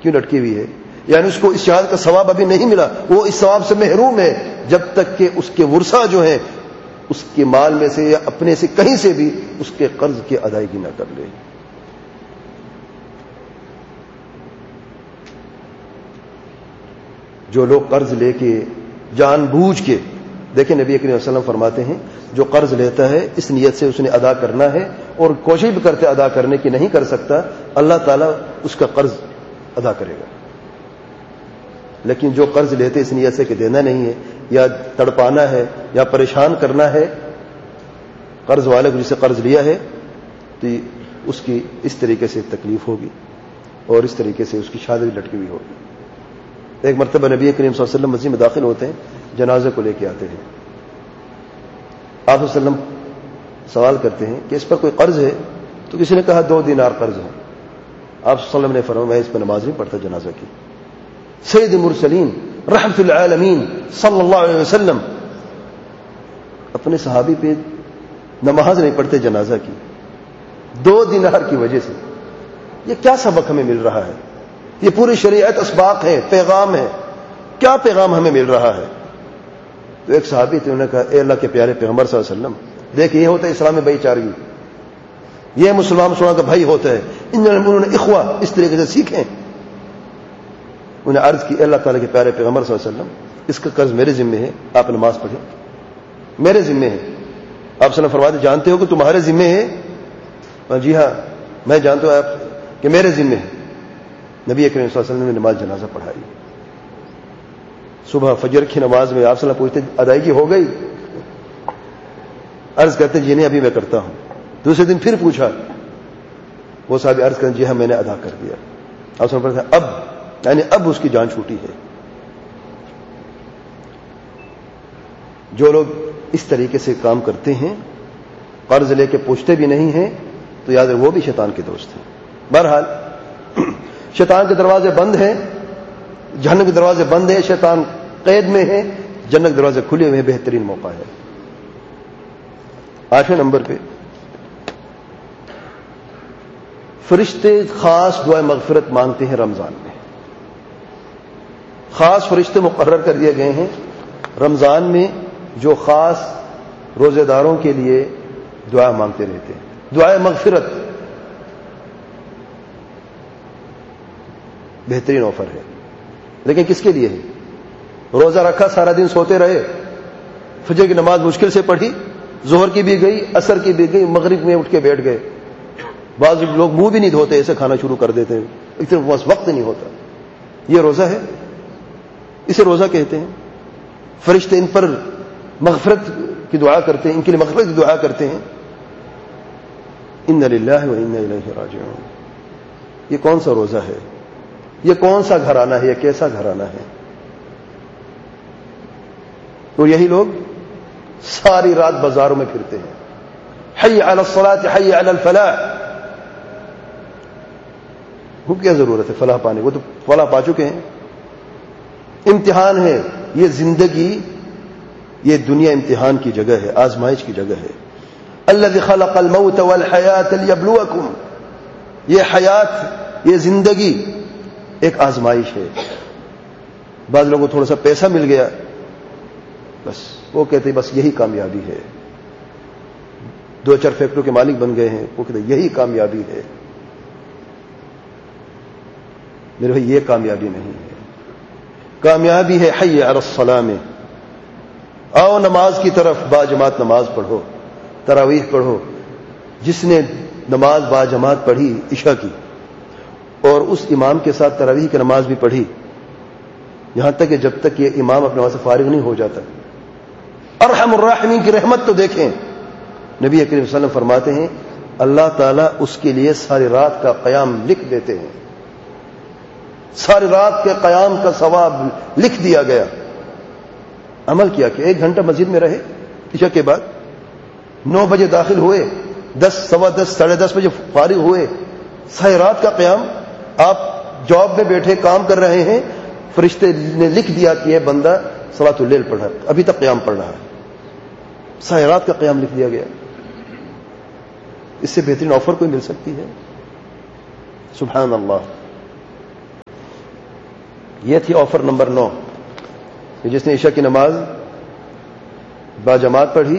کیوں لٹکی ہوئی ہے؟ یعنی اس کو اس شہادت کا ثواب ابھی نہیں ملا، وہ اس ثواب سے محروم ہے جب تک کہ اس کے ورثہ جو ہیں اس کے مال میں سے یا اپنے سے کہیں سے بھی اس کے قرض کی ادائیگی نہ کر لے۔ جو لوگ قرض لے کے جان بوجھ کے، دیکھیں نبی کریم صلی اللہ علیہ وسلم فرماتے ہیں جو قرض لیتا ہے اس نیت سے اس نے ادا کرنا ہے اور کوشش بھی کرتے ادا کرنے کی نہیں کر سکتا، اللہ تعالیٰ اس کا قرض ادا کرے گا۔ لیکن جو قرض لیتے اس نیت سے کہ دینا نہیں ہے یا تڑپانا ہے یا پریشان کرنا ہے قرض والے کو، جسے قرض لیا ہے تو اس کی اس طریقے سے تکلیف ہوگی اور اس طریقے سے اس کی شادی لٹکی ہوئی ہوگی۔ ایک مرتبہ نبی کریم صلی اللہ علیہ وسلم مسجد میں داخل ہوتے ہیں، جنازے کو لے کے آتے ہیں، آپ صلی اللہ علیہ وسلم سوال کرتے ہیں کہ اس پر کوئی قرض ہے؟ تو کسی نے کہا 2 دینار قرض ہے۔ آپ صلی اللہ علیہ وسلم نے فرمایا میں اس پر نماز نہیں پڑھتا جنازہ کی۔ سید المرسلین رحمت العالمین صلی اللہ علیہ وسلم اپنے صحابی پہ نماز نہیں پڑھتے جنازہ کی 2 دینار کی وجہ سے۔ یہ کیا سبق ہمیں مل رہا ہے؟ یہ پوری شریعت اسباق ہے، پیغام ہے، کیا پیغام ہمیں مل رہا ہے؟ تو ایک صحابی تھے، انہوں نے کہا اے اللہ کے پیارے پیغمبر صلی اللہ علیہ وسلم، دیکھ یہ ہوتا ہے اسلام میں بھائی چارگی، یہ مسلمان کا بھائی ہوتا ہے، انہوں نے اخوہ اس طریقے سے سیکھیں۔ انہیں عرض کی اللہ تعالیٰ کے پیارے پیغمبر صلی اللہ علیہ وسلم اس کا قرض میرے ذمہ ہے، آپ نماز پڑھیں، میرے ذمہ ہے۔ آپ صلی اللہ علیہ وسلم فرماتے جانتے ہو کہ تمہارے ذمہ ہے؟ جی ہاں میں جانتا ہوں آپ کہ میرے ذمہ ہے۔ نبی کریم صلی اللہ علیہ وسلم نے نماز جنازہ پڑھائی۔ صبح فجر کی نماز میں آپ صلی اللہ علیہ وسلم پوچھتے ادائیگی ہو گئی؟ عرض کرتے جی نہیں ابھی میں کرتا ہوں۔ دوسرے دن پھر پوچھا، وہ صاحب عرض کرتے جی ہاں میں نے ادا کر دیا۔ آپ صلی اللہ علیہ وسلم اب یعنی اب اس کی جان چھوٹی ہے۔ جو لوگ اس طریقے سے کام کرتے ہیں، قرض لے کے پوچھتے بھی نہیں ہیں، تو یاد رکھ وہ بھی شیطان کے دوست ہیں۔ بہرحال شیطان کے دروازے بند ہیں، جہنم کے دروازے بند ہیں، شیطان قید میں ہے، جنت کے دروازے کھلے ہوئے ہیں، بہترین موقع ہے۔ 8ویں نمبر پہ فرشتے خاص دعائے مغفرت مانگتے ہیں رمضان میں۔ خاص فرشتے مقرر کر دیے گئے ہیں رمضان میں جو خاص روزے داروں کے لیے دعا مانگتے رہتے ہیں۔ دعائے مغفرت بہترین آفر ہے، لیکن کس کے لیے ہے؟ روزہ رکھا، سارا دن سوتے رہے، فجر کی نماز مشکل سے پڑھی، ظہر کی بھی گئی، عصر کی بھی گئی، مغرب میں اٹھ کے بیٹھ گئے۔ بعض لوگ منہ بھی نہیں دھوتے، ایسے کھانا شروع کر دیتے ہیں، اتنے بس وقت نہیں ہوتا۔ یہ روزہ ہے؟ اسے روزہ کہتے ہیں۔ فرشتے ان پر مغفرت کی دعا کرتے ہیں، ان کے لیے مغفرت کی دعا کرتے ہیں۔ ان للہ و انا الیہ راجعون۔ یہ کون سا روزہ ہے؟ یہ کون سا گھرانہ ہے؟ یہ کیسا گھرانہ ہے؟ اور یہی لوگ ساری رات بازاروں میں پھرتے ہیں، حی علی الصلاۃ حی علی الفلاح۔ وہ کیا ضرورت ہے فلاح پانے؟ وہ تو فلاح پا چکے ہیں۔ امتحان ہے یہ زندگی، یہ دنیا امتحان کی جگہ ہے، آزمائش کی جگہ ہے۔ الذی خلق الموت والحیات لیبلوکم، یہ حیات، یہ زندگی ایک آزمائش ہے۔ بعض لوگوں کو تھوڑا سا پیسہ مل گیا، بس وہ کہتے ہیں بس یہی کامیابی ہے۔ 2-4 فیکٹریوں کے مالک بن گئے ہیں، وہ کہتے ہیں یہی کامیابی ہے۔ میرے بھائی یہ کامیابی نہیں ہے، کامیابی ہے حی علی الصلاۃ میں۔ آؤ نماز کی طرف، باجماعت نماز پڑھو، تراویح پڑھو۔ جس نے نماز باجماعت پڑھی عشاء کی اور اس امام کے ساتھ تراویح کی نماز بھی پڑھی، یہاں تک کہ جب تک یہ امام اپنے وہاں سے فارغ نہیں ہو جاتا، ارحم الراحمین کی رحمت تو دیکھیں۔ نبی کریم صلی اللہ علیہ وسلم فرماتے ہیں اللہ تعالیٰ اس کے لیے ساری رات کا قیام لکھ دیتے ہیں، ساری رات کے قیام کا ثواب لکھ دیا گیا۔ عمل کیا کہ 1 گھنٹہ مسجد میں رہے، عشاء کے بعد 9 بجے داخل ہوئے، 10 سوا 10 ساڑھے 10 بجے فارغ ہوئے، ساری رات کا قیام۔ آپ جاب میں بیٹھے کام کر رہے ہیں، فرشتے نے لکھ دیا کہ یہ بندہ صلاۃ اللیل پڑھا، ابھی تک قیام پڑھ رہا ہے، ساری رات کا قیام لکھ دیا گیا۔ اس سے بہترین آفر کوئی مل سکتی ہے؟ سبحان اللہ۔ یہ تھی آفر نمبر 9 کہ جس نے عشاء کی نماز باجماعت پڑھی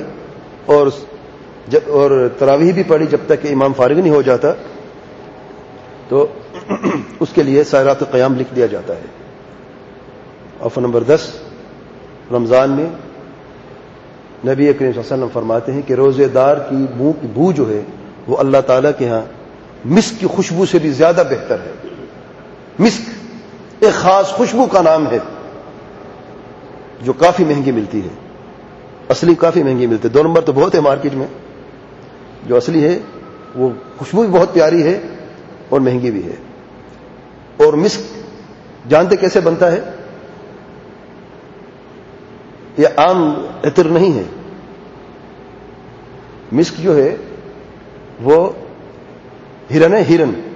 اور تراویح بھی پڑھی جب تک کہ امام فارغ نہیں ہو جاتا، تو اس کے لیے سائرات قیام لکھ دیا جاتا ہے۔ آفر نمبر 10، رمضان میں نبی کریم صلی اللہ علیہ وسلم فرماتے ہیں کہ روزے دار کی منہ کی بو جو ہے وہ اللہ تعالیٰ کے ہاں مسک کی خوشبو سے بھی زیادہ بہتر ہے۔ مسک ایک خاص خوشبو کا نام ہے جو کافی مہنگی ملتی ہے، اصلی کافی مہنگی ملتی ہے، 2 نمبر تو بہت ہے مارکیٹ میں، جو اصلی ہے وہ خوشبو بھی بہت پیاری ہے اور مہنگی بھی ہے۔ اور مسک جانتے کیسے بنتا ہے؟ یہ عام عطر نہیں ہے، مسک جو ہے وہ ہرن ہے،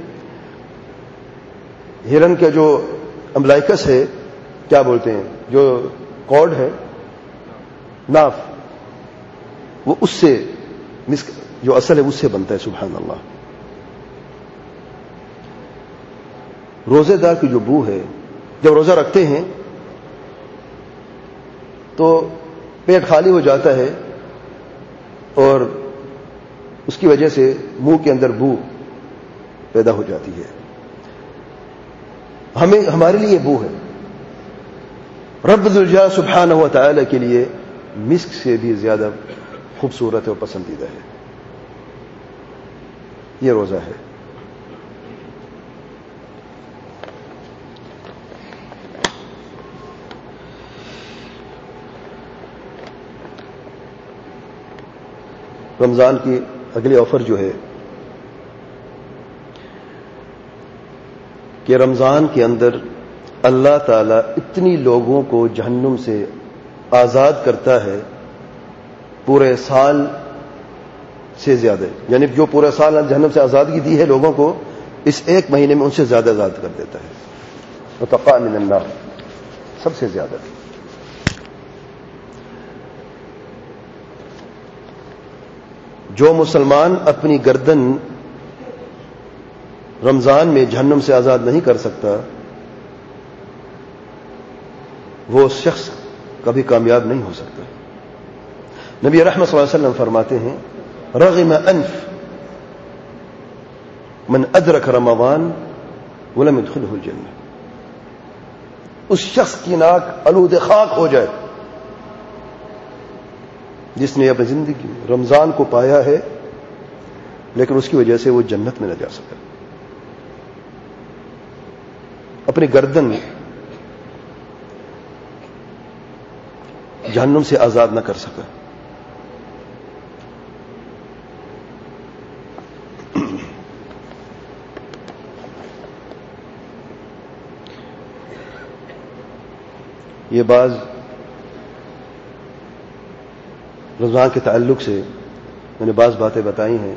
ہرن کا جو امبلائکس ہے، کیا بولتے ہیں، جو کارڈ ہے، ناف، وہ اس سے مسک جو اصل ہے اس سے بنتا ہے۔ سبحان اللہ۔ روزے دار کی جو بو ہے، جب روزہ رکھتے ہیں تو پیٹ خالی ہو جاتا ہے اور اس کی وجہ سے منہ کے اندر بو پیدا ہو جاتی ہے۔ ہمارے لیے بو ہے، رب ذوالجلال سبحانہ و تعالی کے لیے مسک سے بھی زیادہ خوبصورت اور پسندیدہ ہے۔ یہ روزہ ہے۔ رمضان کی اگلی آفر جو ہے کہ رمضان کے اندر اللہ تعالی اتنی لوگوں کو جہنم سے آزاد کرتا ہے پورے سال سے زیادہ، یعنی جو پورے سال جہنم سے آزادگی دی ہے لوگوں کو، اس ایک مہینے میں ان سے زیادہ آزاد کر دیتا ہے۔ وتقاء من النار، سب سے زیادہ۔ جو مسلمان اپنی گردن رمضان میں جہنم سے آزاد نہیں کر سکتا، وہ شخص کبھی کامیاب نہیں ہو سکتا۔ نبی رحمت صلی اللہ علیہ وسلم فرماتے ہیں رغم انف من ادرک رمضان ولم يدخله الجنہ، اس شخص کی ناک آلود خاک ہو جائے جس نے اپنی زندگی میں رمضان کو پایا ہے لیکن اس کی وجہ سے وہ جنت میں نہ جا سکا، اپنی گردن جہنم سے آزاد نہ کر سکا۔ یہ بعض رمضان کے تعلق سے میں نے بعض باتیں بتائی ہیں۔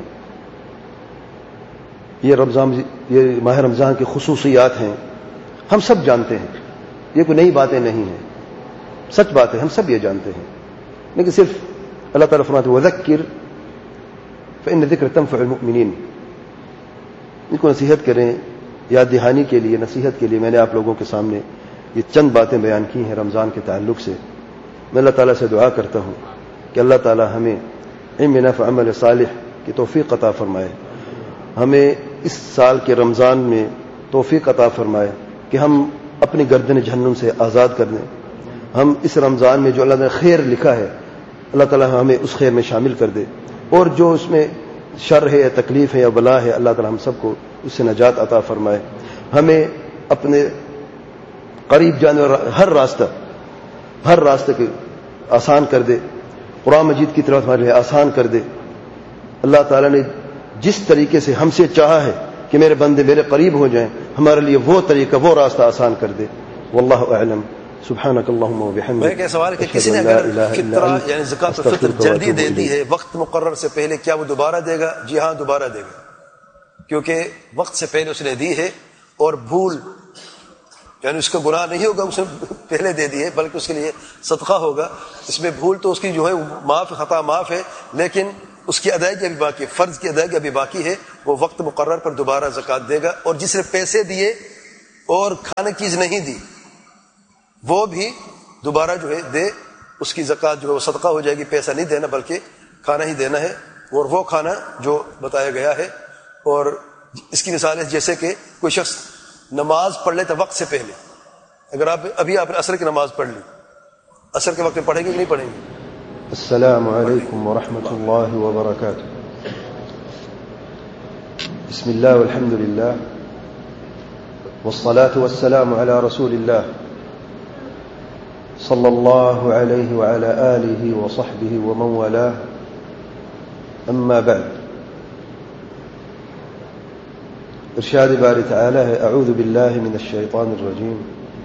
یہ ماہ رمضان کی خصوصیات ہیں، ہم سب جانتے ہیں، یہ کوئی نئی باتیں نہیں ہیں، سچ بات ہے، ہم سب یہ جانتے ہیں، لیکن صرف اللہ تعالیٰ فرماتے ہیں وذکر فإن الذکر تنفع المؤمنین، ان کو نصیحت کریں، یاد دہانی کے لیے، نصیحت کے لیے میں نے آپ لوگوں کے سامنے یہ چند باتیں بیان کی ہیں رمضان کے تعلق سے۔ میں اللہ تعالیٰ سے دعا کرتا ہوں کہ اللہ تعالیٰ ہمیں علم نافع عمل صالح کی توفیق عطا فرمائے، ہمیں اس سال کے رمضان میں توفیق عطا فرمائے کہ ہم اپنی گردن جہنم سے آزاد کر دیں۔ ہم اس رمضان میں جو اللہ نے خیر لکھا ہے اللہ تعالیٰ ہمیں اس خیر میں شامل کر دے، اور جو اس میں شر ہے یا تکلیف ہے یا بلا ہے اللہ تعالیٰ ہم سب کو اس سے نجات عطا فرمائے۔ ہمیں اپنے قریب جانے والا ہر راستہ کو آسان کر دے، قرآن مجید کی طرف ہمارے لیے آسان کر دے۔ اللہ تعالیٰ نے جس طریقے سے ہم سے چاہا ہے کہ میرے بندے میرے قریب ہو جائیں، ہمارے لیے وہ طریقہ، وہ راستہ آسان کر دے۔ واللہ اعلم۔ سبحانک اللہم وبحمدک۔ میں کہ سوال کہ کسی نے اگر فطرہ یعنی زکوٰۃ الفطر جلدی دے دی ہے وقت مقرر سے پہلے، کیا وہ دوبارہ دے گا؟ جی ہاں، دوبارہ دے گا، کیونکہ وقت سے پہلے اس نے دی ہے، اور بھول یعنی اس کا گناہ نہیں ہوگا اس نے پہلے دے دی ہے، بلکہ اس کے لیے صدقہ ہوگا۔ اس میں بھول تو اس کی جو ہے معاف، خطا معاف ہے، لیکن اس کی ادائیگی ابھی باقی ہے، فرض کی ادائیگی ابھی باقی ہے، وہ وقت مقرر پر دوبارہ زکوٰۃ دے گا۔ اور جس نے پیسے دیے اور کھانے کی چیز نہیں دی، وہ بھی دوبارہ جو ہے دے. اس کی زکوٰۃ جو ہے وہ صدقہ ہو جائے گی. پیسہ نہیں دینا بلکہ کھانا ہی دینا ہے, اور وہ کھانا جو بتایا گیا ہے. اور اس کی مثال ہے جیسے کہ کوئی شخص نماز پڑھ لیتا وقت سے پہلے. اگر آپ نے عصر کی نماز پڑھ لی, عصر کے وقت میں پڑھیں گے کہ نہیں پڑھیں گے؟ السلام علیکم ورحمۃ اللہ وبرکاتہ. بسم اللہ والحمد للہ والصلاة والسلام على رسول اللہ صلی اللہ علیہ وعلى آلہ وصحبہ ومن والاه. اما بعد. ارشاد باری تعالی ہے اعوذ باللہ من الشیطان الرجیم.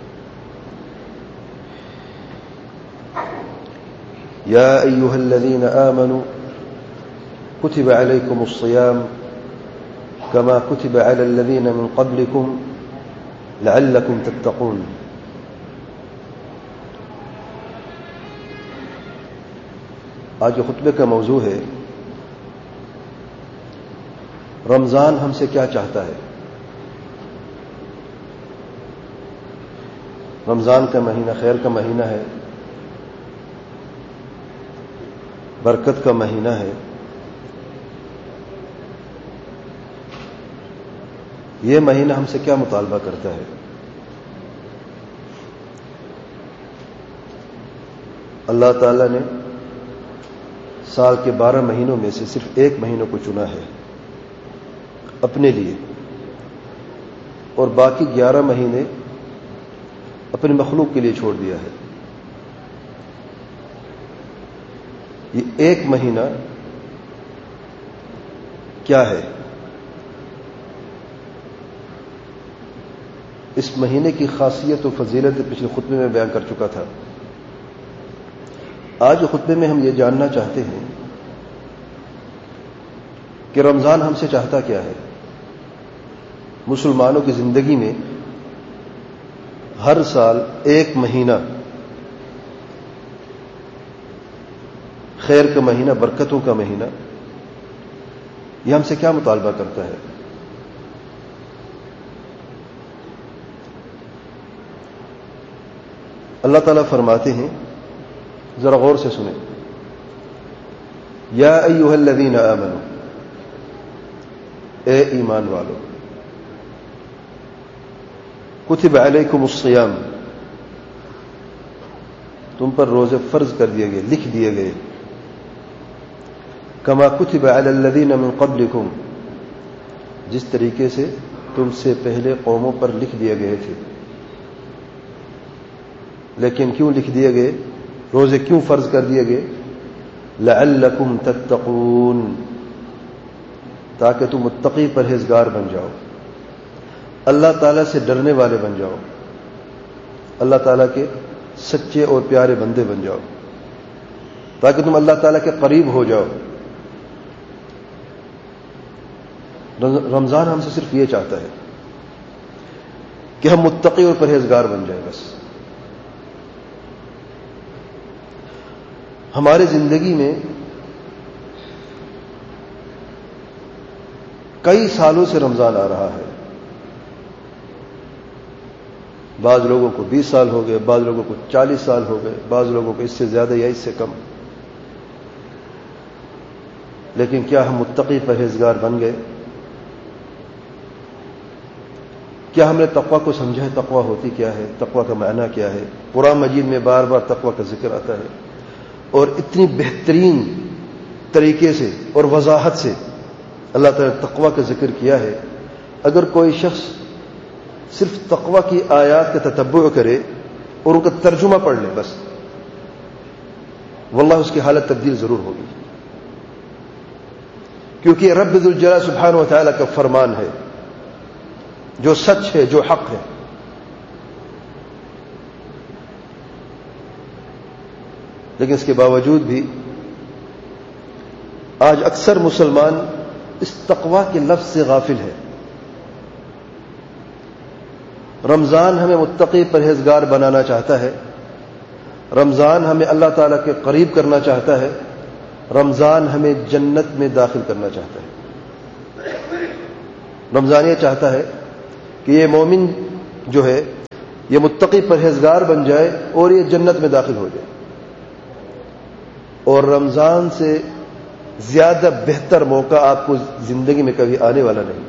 یا ایہا الذین آمنوا کتب علیکم الصیام كما كتب على الذين من قبلكم لعلكم تتقون. آج کے خطبے کا موضوع ہے رمضان ہم سے کیا چاہتا ہے. رمضان کا مہینہ خیر کا مہینہ ہے, برکت کا مہینہ ہے. یہ مہینہ ہم سے کیا مطالبہ کرتا ہے؟ اللہ تعالیٰ نے سال کے 12 مہینوں میں سے صرف ایک مہینوں کو چنا ہے اپنے لیے, اور باقی 11 مہینے اپنی مخلوق کے لیے چھوڑ دیا ہے. یہ ایک مہینہ کیا ہے؟ اس مہینے کی خاصیت و فضیلت پچھلے خطبے میں بیان کر چکا تھا. آج خطبے میں ہم یہ جاننا چاہتے ہیں کہ رمضان ہم سے چاہتا کیا ہے. مسلمانوں کی زندگی میں ہر سال ایک مہینہ خیر کا مہینہ, برکتوں کا مہینہ, یہ ہم سے کیا مطالبہ کرتا ہے؟ اللہ تعالیٰ فرماتے ہیں, ذرا غور سے سنیں, یا ایھا الذین آمنوا, اے ایمان والو, کتب علیکم الصیام, تم پر روزے فرض کر دیے گئے, لکھ دیے گئے. کما کتب علی الذین من قبلکم, جس طریقے سے تم سے پہلے قوموں پر لکھ دیے گئے تھے. لیکن کیوں لکھ دیے گئے؟ روزے کیوں فرض کر دیے گئے؟ لعلکم تتقون, تاکہ تم متقی پرہیزگار بن جاؤ, اللہ تعالیٰ سے ڈرنے والے بن جاؤ, اللہ تعالیٰ کے سچے اور پیارے بندے بن جاؤ, تاکہ تم اللہ تعالیٰ کے قریب ہو جاؤ. رمضان ہم سے صرف یہ چاہتا ہے کہ ہم متقی اور پرہیزگار بن جائیں. بس ہمارے زندگی میں کئی سالوں سے رمضان آ رہا ہے. بعض لوگوں کو 20 سال ہو گئے, بعض لوگوں کو 40 سال ہو گئے, بعض لوگوں کو اس سے زیادہ یا اس سے کم. لیکن کیا ہم متقی پرہیزگار بن گئے؟ کیا ہم نے تقوی کو سمجھا ہے؟ تقوی ہوتی کیا ہے؟ تقوی کا معنی کیا ہے؟ قرآن مجید میں بار بار تقوی کا ذکر آتا ہے, اور اتنی بہترین طریقے سے اور وضاحت سے اللہ تعالیٰ نے تقوی کا ذکر کیا ہے. اگر کوئی شخص صرف تقوی کی آیات کا تتبع کرے اور ان کا ترجمہ پڑھ لے بس, واللہ اس کی حالت تبدیل ضرور ہوگی. کیونکہ رب ذوالجلال سبحانہ و تعالیٰ کا فرمان ہے جو سچ ہے, جو حق ہے. لیکن اس کے باوجود بھی آج اکثر مسلمان اس تقوی کے لفظ سے غافل ہے. رمضان ہمیں متقی پرہیزگار بنانا چاہتا ہے, رمضان ہمیں اللہ تعالیٰ کے قریب کرنا چاہتا ہے, رمضان ہمیں جنت میں داخل کرنا چاہتا ہے. رمضان یہ چاہتا ہے کہ یہ مومن جو ہے یہ متقی پرہیزگار بن جائے اور یہ جنت میں داخل ہو جائے. اور رمضان سے زیادہ بہتر موقع آپ کو زندگی میں کبھی آنے والا نہیں.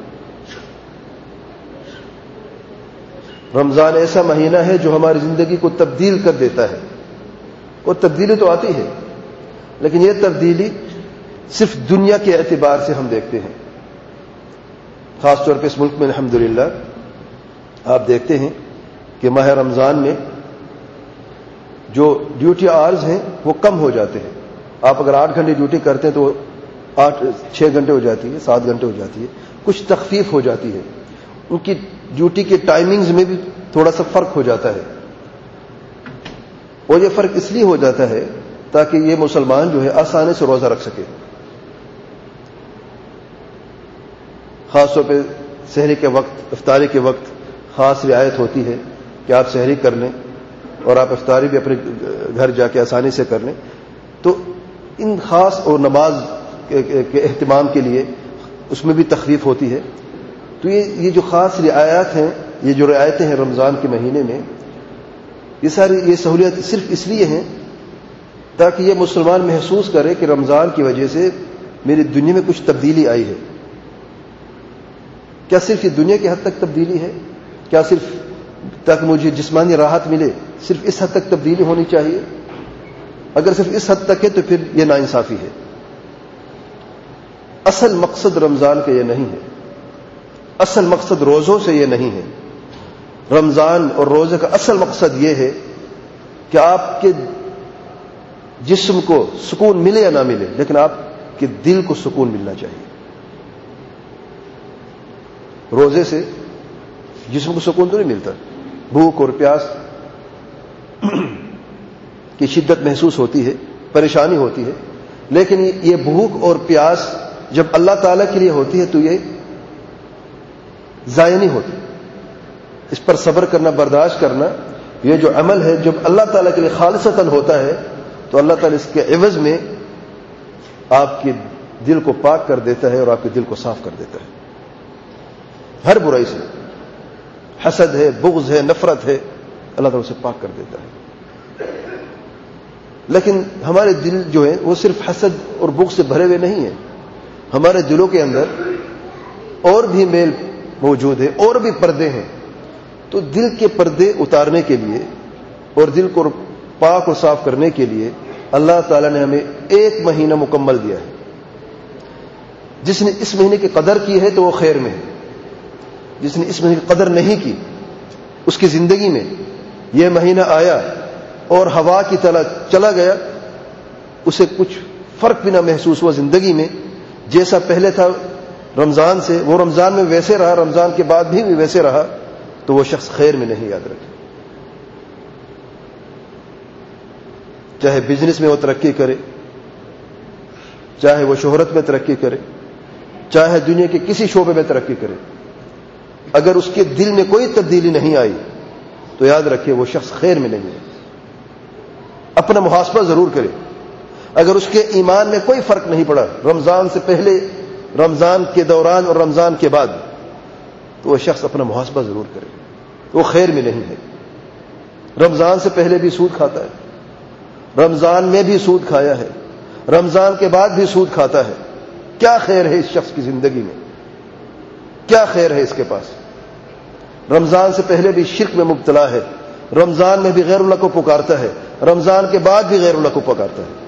رمضان ایسا مہینہ ہے جو ہماری زندگی کو تبدیل کر دیتا ہے. اور تبدیلی تو آتی ہے، لیکن یہ تبدیلی صرف دنیا کے اعتبار سے ہم دیکھتے ہیں. خاص طور پہ اس ملک میں الحمدللہ آپ دیکھتے ہیں کہ ماہ رمضان میں جو ڈیوٹی آورز ہیں وہ کم ہو جاتے ہیں. آپ اگر 8 گھنٹے ڈیوٹی کرتے ہیں تو 6 گھنٹے ہو جاتی ہے، 7 گھنٹے ہو جاتی ہے. کچھ تخفیف ہو جاتی ہے، ان کی ڈیوٹی کے ٹائمنگز میں بھی تھوڑا سا فرق ہو جاتا ہے. اور یہ فرق اس لیے ہو جاتا ہے تاکہ یہ مسلمان جو ہے آسانی سے روزہ رکھ سکے. خاص طور پہ سحری کے وقت، افطاری کے وقت خاص رعایت ہوتی ہے کہ آپ سحری کر لیں اور آپ افطاری بھی اپنے گھر جا کے آسانی سے کر لیں. تو ان خاص اور نماز کے اہتمام کے لیے اس میں بھی تخفیف ہوتی ہے. تو یہ جو خاص رعایات ہیں، یہ جو رعایتیں ہیں رمضان کے مہینے میں، یہ ساری یہ سہولیت صرف اس لیے ہیں تاکہ یہ مسلمان محسوس کرے کہ رمضان کی وجہ سے میری دنیا میں کچھ تبدیلی آئی ہے. کیا صرف یہ دنیا کی حد تک تبدیلی ہے؟ کیا صرف تاکہ مجھے جسمانی راحت ملے صرف اس حد تک تبدیلی ہونی چاہیے؟ اگر صرف اس حد تک ہے تو پھر یہ ناانصافی ہے. اصل مقصد رمضان کا یہ نہیں ہے. اصل مقصد روزوں سے یہ نہیں ہے. رمضان اور روزے کا اصل مقصد یہ ہے کہ آپ کے جسم کو سکون ملے یا نہ ملے، لیکن آپ کے دل کو سکون ملنا چاہیے. روزے سے جسم کو سکون تو نہیں ملتا، بھوک اور پیاس کی شدت محسوس ہوتی ہے، پریشانی ہوتی ہے. لیکن یہ بھوک اور پیاس جب اللہ تعالیٰ کے لیے ہوتی ہے تو یہ ضائع نہیں ہوتی. اس پر صبر کرنا، برداشت کرنا، یہ جو عمل ہے جب اللہ تعالیٰ کے لیے خالصتاً ہوتا ہے تو اللہ تعالیٰ اس کے عوض میں آپ کے دل کو پاک کر دیتا ہے اور آپ کے دل کو صاف کر دیتا ہے ہر برائی سے. حسد ہے، بغض ہے، نفرت ہے، اللہ تعالیٰ اسے پاک کر دیتا ہے. لیکن ہمارے دل جو ہیں وہ صرف حسد اور بغض سے بھرے ہوئے نہیں ہیں. ہمارے دلوں کے اندر اور بھی میل موجود ہے، اور بھی پردے ہیں. تو دل کے پردے اتارنے کے لیے اور دل کو پاک اور صاف کرنے کے لیے اللہ تعالیٰ نے ہمیں 1 مہینہ مکمل دیا ہے. جس نے اس مہینے کی قدر کی ہے تو وہ خیر میں ہے. جس نے اس مہینے کی قدر نہیں کی، اس کی زندگی میں یہ مہینہ آیا اور ہوا کی طرح چلا گیا، اسے کچھ فرق بھی نہ محسوس ہوا زندگی میں. جیسا پہلے تھا رمضان سے، وہ رمضان میں ویسے رہا، رمضان کے بعد بھی ویسے رہا، تو وہ شخص خیر میں نہیں. یاد رکھے، چاہے بزنس میں وہ ترقی کرے، چاہے وہ شہرت میں ترقی کرے، چاہے دنیا کے کسی شعبے میں ترقی کرے، اگر اس کے دل میں کوئی تبدیلی نہیں آئی تو یاد رکھے وہ شخص خیر میں نہیں ہے. اپنا محاسبہ ضرور کرے. اگر اس کے ایمان میں کوئی فرق نہیں پڑا رمضان سے پہلے، رمضان کے دوران اور رمضان کے بعد، تو وہ شخص اپنا محاسبہ ضرور کرے. وہ خیر میں نہیں ہے. رمضان سے پہلے بھی سود کھاتا ہے، رمضان میں بھی سود کھایا ہے، رمضان کے بعد بھی سود کھاتا ہے. کیا خیر ہے اس شخص کی زندگی میں؟ کیا خیر ہے اس کے پاس؟ رمضان سے پہلے بھی شرک میں مبتلا ہے، رمضان میں بھی غیر اللہ کو پکارتا ہے، رمضان کے بعد بھی غیر اللہ کو پکارتا ہے.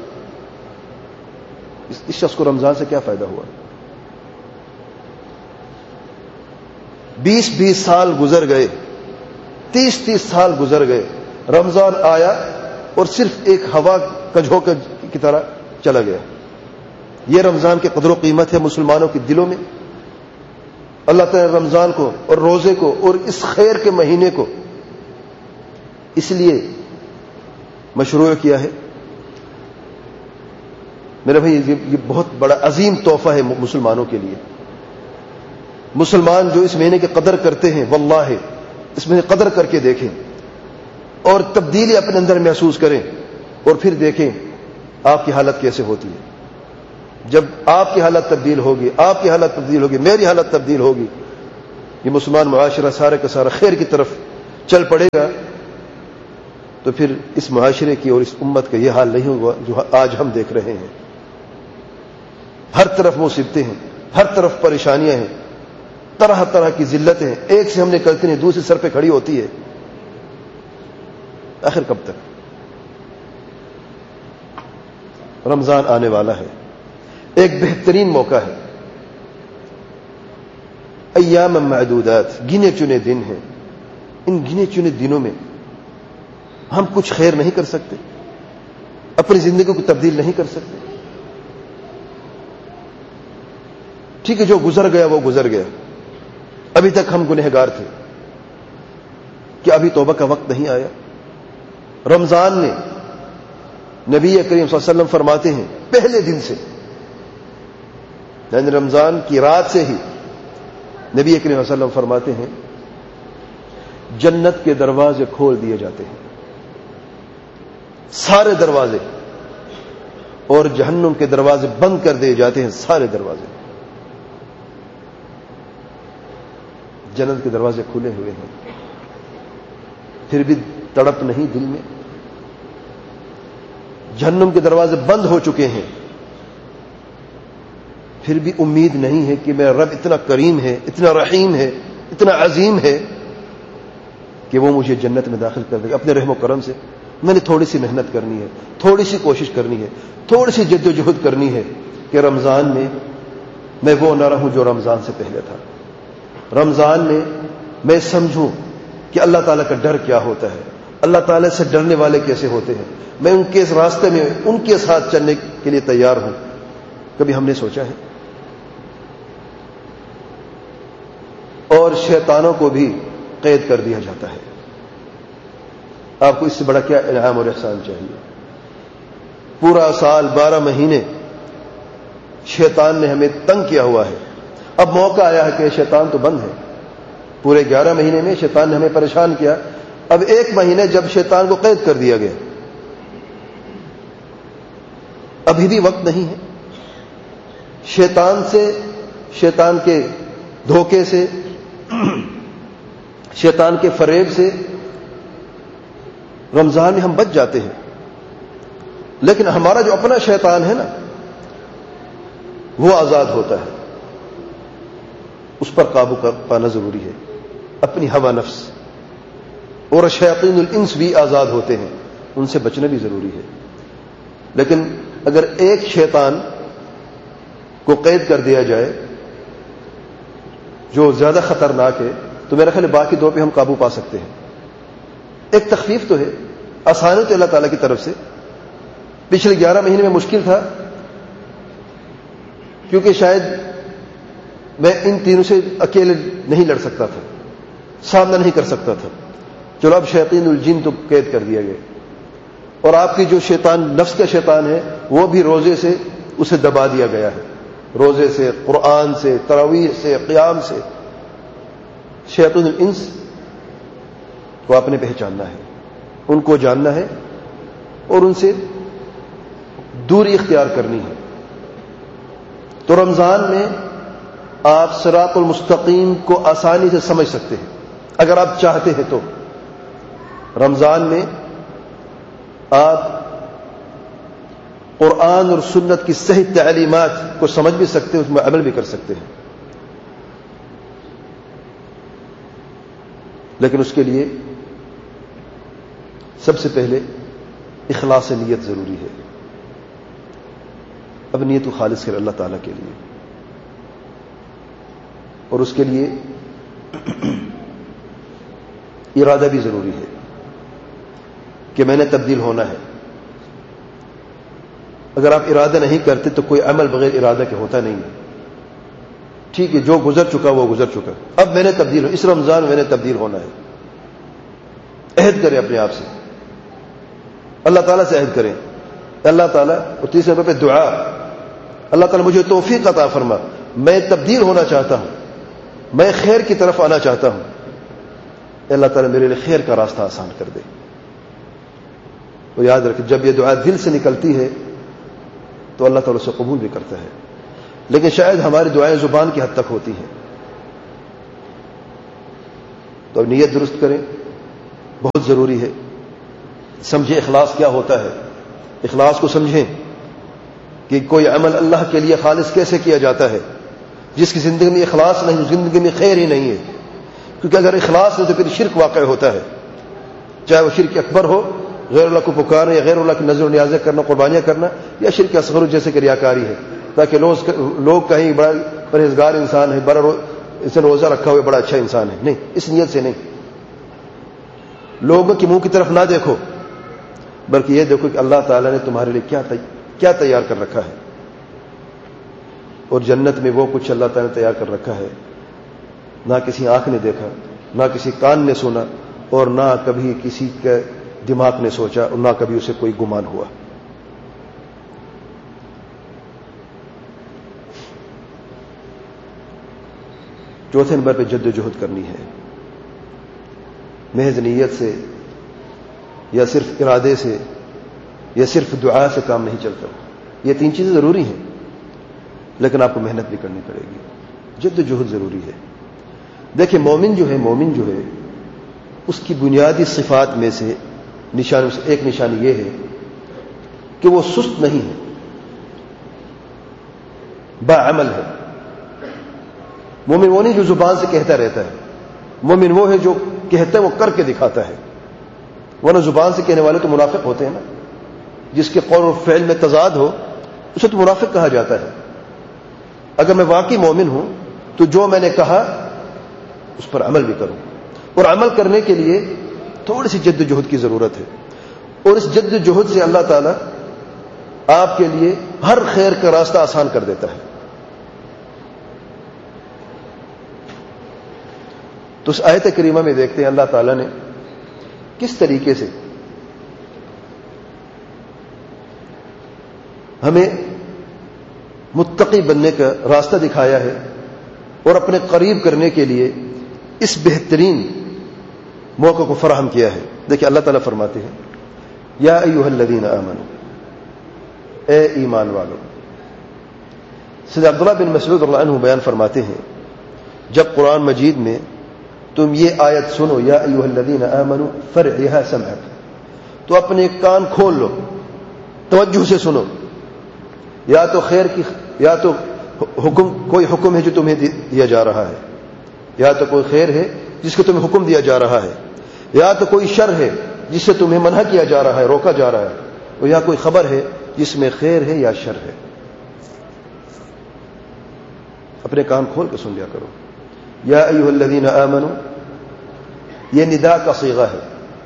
اس شخص کو رمضان سے کیا فائدہ ہوا؟ 20 سال گزر گئے، 30 سال گزر گئے، رمضان آیا اور صرف ایک ہوا کا جھونکا کی طرح چلا گیا. یہ رمضان کی قدر و قیمت ہے مسلمانوں کے دلوں میں. اللہ تعالیٰ نے رمضان کو اور روزے کو اور اس خیر کے مہینے کو اس لیے مشروع کیا ہے. میرے بھائی یہ بہت بڑا عظیم تحفہ ہے مسلمانوں کے لیے. مسلمان جو اس مہینے کی قدر کرتے ہیں، واللہ اس مہینے قدر کر کے دیکھیں اور تبدیلی اپنے اندر محسوس کریں اور پھر دیکھیں آپ کی حالت کیسے ہوتی ہے. جب آپ کی حالت تبدیل ہوگی، آپ کی حالت تبدیل ہوگی، میری حالت تبدیل ہوگی، یہ مسلمان معاشرہ سارے کا سارا خیر کی طرف چل پڑے گا. تو پھر اس معاشرے کی اور اس امت کا یہ حال نہیں ہوگا جو آج ہم دیکھ رہے ہیں. ہر طرف مصیبتیں ہیں، ہر طرف پریشانیاں ہیں، طرح طرح کی ذلتیں ہیں، ایک سے ہم نے کرتے نہیں دوسری سر پہ کھڑی ہوتی ہے. آخر کب تک؟ رمضان آنے والا ہے، ایک بہترین موقع ہے. ایام معدودات، گنے چنے دن ہیں. ان گنے چنے دنوں میں ہم کچھ خیر نہیں کر سکتے، اپنی زندگی کو تبدیل نہیں کر سکتے. ٹھیک ہے، جو گزر گیا وہ گزر گیا. ابھی تک ہم گنہگار تھے، کہ ابھی توبہ کا وقت نہیں آیا؟ رمضان میں نبی کریم صلی اللہ علیہ وسلم فرماتے ہیں پہلے دن سے، یعنی رمضان کی رات سے ہی نبی کریم صلی اللہ علیہ وسلم فرماتے ہیں جنت کے دروازے کھول دیے جاتے ہیں، سارے دروازے، اور جہنم کے دروازے بند کر دیے جاتے ہیں، سارے دروازے. جنت کے دروازے کھلے ہوئے ہیں، پھر بھی تڑپ نہیں دل میں. جہنم کے دروازے بند ہو چکے ہیں، پھر بھی امید نہیں ہے کہ میرا رب اتنا کریم ہے، اتنا رحیم ہے، اتنا عظیم ہے کہ وہ مجھے جنت میں داخل کر دے گا اپنے رحم و کرم سے. میں نے تھوڑی سی محنت کرنی ہے، تھوڑی سی کوشش کرنی ہے، تھوڑی سی جد و جہد کرنی ہے کہ رمضان میں وہ نہ رہوں جو رمضان سے پہلے تھا. رمضان میں سمجھوں کہ اللہ تعالیٰ کا ڈر کیا ہوتا ہے، اللہ تعالیٰ سے ڈرنے والے کیسے ہوتے ہیں. میں ان کے اس راستے میں ان کے ساتھ چلنے کے لیے تیار ہوں. کبھی ہم نے سوچا ہے؟ اور شیطانوں کو بھی قید کر دیا جاتا ہے. آپ کو اس سے بڑا کیا انعام اور احسان چاہیے؟ پورا سال 12 مہینے شیطان نے ہمیں تنگ کیا ہوا ہے. اب موقع آیا ہے کہ شیطان تو بند ہے. پورے 11 مہینے میں شیطان نے ہمیں پریشان کیا. اب 1 مہینے جب شیطان کو قید کر دیا گیا، ابھی بھی وقت نہیں ہے. شیطان سے، شیطان کے دھوکے سے، شیطان کے فریب سے رمضان میں ہم بچ جاتے ہیں. لیکن ہمارا جو اپنا شیطان ہے نا، وہ آزاد ہوتا ہے. اس پر قابو پانا ضروری ہے. اپنی ہوا نفس اور شیاطین الانس بھی آزاد ہوتے ہیں، ان سے بچنا بھی ضروری ہے. لیکن اگر ایک شیطان کو قید کر دیا جائے جو زیادہ خطرناک ہے، تو میرا خیال ہے باقی 2 پہ ہم قابو پا سکتے ہیں. ایک تخفیف تو ہے، آسانی تو اللہ تعالیٰ کی طرف سے. پچھلے 11 مہینے میں مشکل تھا، کیونکہ شاید میں ان تینوں سے اکیلے نہیں لڑ سکتا تھا، سامنا نہیں کر سکتا تھا. چلو اب شیاطین الجن تو قید کر دیا گیا، اور آپ کی جو شیطان نفس کا شیطان ہے وہ بھی روزے سے اسے دبا دیا گیا ہے. روزے سے، قرآن سے، تراویح سے، قیام سے. شیاطین الانس کو آپ نے پہچاننا ہے، ان کو جاننا ہے اور ان سے دوری اختیار کرنی ہے. تو رمضان میں آپ صراط المستقیم کو آسانی سے سمجھ سکتے ہیں اگر آپ چاہتے ہیں. تو رمضان میں آپ قرآن اور سنت کی صحیح تعلیمات کو سمجھ بھی سکتے ہیں، اس میں عمل بھی کر سکتے ہیں. لیکن اس کے لیے سب سے پہلے اخلاص نیت ضروری ہے. اب نیت کو خالص کر اللہ تعالیٰ کے لیے، اور اس کے لیے ارادہ بھی ضروری ہے کہ میں نے تبدیل ہونا ہے. اگر آپ ارادہ نہیں کرتے تو کوئی عمل بغیر ارادہ کے ہوتا نہیں ہے. ٹھیک ہے، جو گزر چکا وہ گزر چکا، اب میں نے تبدیل، اس رمضان میں نے تبدیل ہونا ہے. عہد کریں اپنے آپ سے، اللہ تعالیٰ سے عہد کریں. اللہ تعالیٰ، اور 30 نمبر پہ دعا، اللہ تعالیٰ مجھے توفیق عطا فرما، میں تبدیل ہونا چاہتا ہوں، میں خیر کی طرف آنا چاہتا ہوں. اللہ تعالیٰ میرے لیے خیر کا راستہ آسان کر دے. اور یاد رکھیں، جب یہ دعا دل سے نکلتی ہے تو اللہ تعالیٰ اسے قبول بھی کرتا ہے. لیکن شاید ہماری دعائیں زبان کی حد تک ہوتی ہیں. تو اب نیت درست کریں، بہت ضروری ہے. سمجھیں اخلاص کیا ہوتا ہے، اخلاص کو سمجھیں کہ کوئی عمل اللہ کے لیے خالص کیسے کیا جاتا ہے. جس کی زندگی میں اخلاص نہیں، زندگی میں خیر ہی نہیں ہے. کیونکہ اگر اخلاص ہے تو پھر شرک واقع ہوتا ہے، چاہے وہ شرک اکبر ہو، غیر اللہ کو پکارنا یا غیر اللہ کی نظر و نیازیں کرنا، قربانیاں کرنا، یا شرک اصغر جیسے کہ ریاکاری ہے، تاکہ لوگ کہیں بڑا پرہیزگار انسان ہے، بڑا اس نے روزہ رکھا ہوا بڑا اچھا انسان ہے. نہیں، اس نیت سے نہیں. لوگوں کے منہ کی طرف نہ دیکھو، بلکہ یہ دیکھو کہ اللہ تعالیٰ نے تمہارے لیے کیا تیار کر رکھا ہے. اور جنت میں وہ کچھ اللہ تعالیٰ نے تیار کر رکھا ہے نہ کسی آنکھ نے دیکھا، نہ کسی کان نے سنا، اور نہ کبھی کسی کے دماغ نے سوچا، اور نہ کبھی اسے کوئی گمان ہوا. چوتھے نمبر پہ جد و جہد کرنی ہے. محض نیت سے یا صرف ارادے سے یا صرف دعا سے کام نہیں چلتا. یہ تین چیزیں ضروری ہیں، لیکن آپ کو محنت بھی کرنی پڑے گی. جد و جہد ضروری ہے. دیکھیں مومن جو ہے اس کی بنیادی صفات میں سے ایک نشانی یہ ہے کہ وہ سست نہیں ہے، باعمل ہے. مومن وہ نہیں جو زبان سے کہتا رہتا ہے، مومن وہ ہے جو کہتا ہے وہ کر کے دکھاتا ہے. ورنہ زبان سے کہنے والے تو منافق ہوتے ہیں نا. جس کے قول و فعل میں تضاد ہو اسے تو منافق کہا جاتا ہے. اگر میں واقعی مومن ہوں تو جو میں نے کہا اس پر عمل بھی کروں، اور عمل کرنے کے لیے تھوڑی سی جد و جہد کی ضرورت ہے. اور اس جد و جہد سے اللہ تعالیٰ آپ کے لیے ہر خیر کا راستہ آسان کر دیتا ہے. تو اس آیت کریمہ میں دیکھتے ہیں اللہ تعالیٰ نے کس طریقے سے ہمیں متقی بننے کا راستہ دکھایا ہے اور اپنے قریب کرنے کے لیے اس بہترین موقع کو فراہم کیا ہے. دیکھیں اللہ تعالیٰ فرماتے ہیں یا ایھا الذین آمنوا، اے ایمان والو. سید عبداللہ بن مسعود رضی اللہ عنہ بیان فرماتے ہیں جب قرآن مجید میں تم یہ آیت سنو یا ایھا الذین آمنوا فرعها سمعک، تو اپنے کان کھول لو، توجہ سے سنو. یا تو خیر کی، یا تو کوئی حکم ہے جو تمہیں دیا جا رہا ہے، یا تو کوئی خیر ہے جس کو تمہیں حکم دیا جا رہا ہے، یا تو کوئی شر ہے جس سے تمہیں منع کیا جا رہا ہے، روکا جا رہا ہے، اور یا کوئی خبر ہے جس میں خیر ہے یا شر ہے. اپنے کان کھول کے سن لیا کرو. یا ایھا الذین آمنوا یہ ندا کا صیغہ ہے،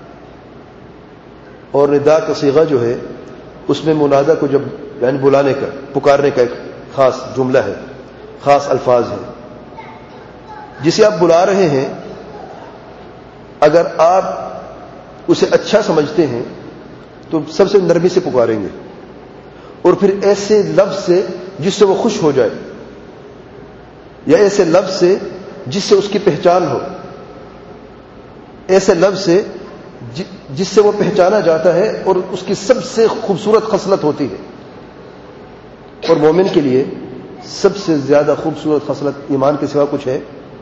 اور ندا کا صیغہ جو ہے اس میں منادہ کو جب یعنی بلانے کا، پکارنے کا ایک خاص جملہ ہے، خاص الفاظ ہے جسے آپ بلا رہے ہیں. اگر آپ اسے اچھا سمجھتے ہیں تو سب سے نرمی سے پکاریں گے، اور پھر ایسے لفظ سے جس سے وہ خوش ہو جائے، یا ایسے لفظ سے جس سے اس کی پہچان ہو، ایسے لفظ سے جس سے وہ پہچانا جاتا ہے اور اس کی سب سے خوبصورت خصلت ہوتی ہے. اور مومن کے لیے سب سے زیادہ خوبصورت خصلت ایمان کے سوا کچھ ہے؟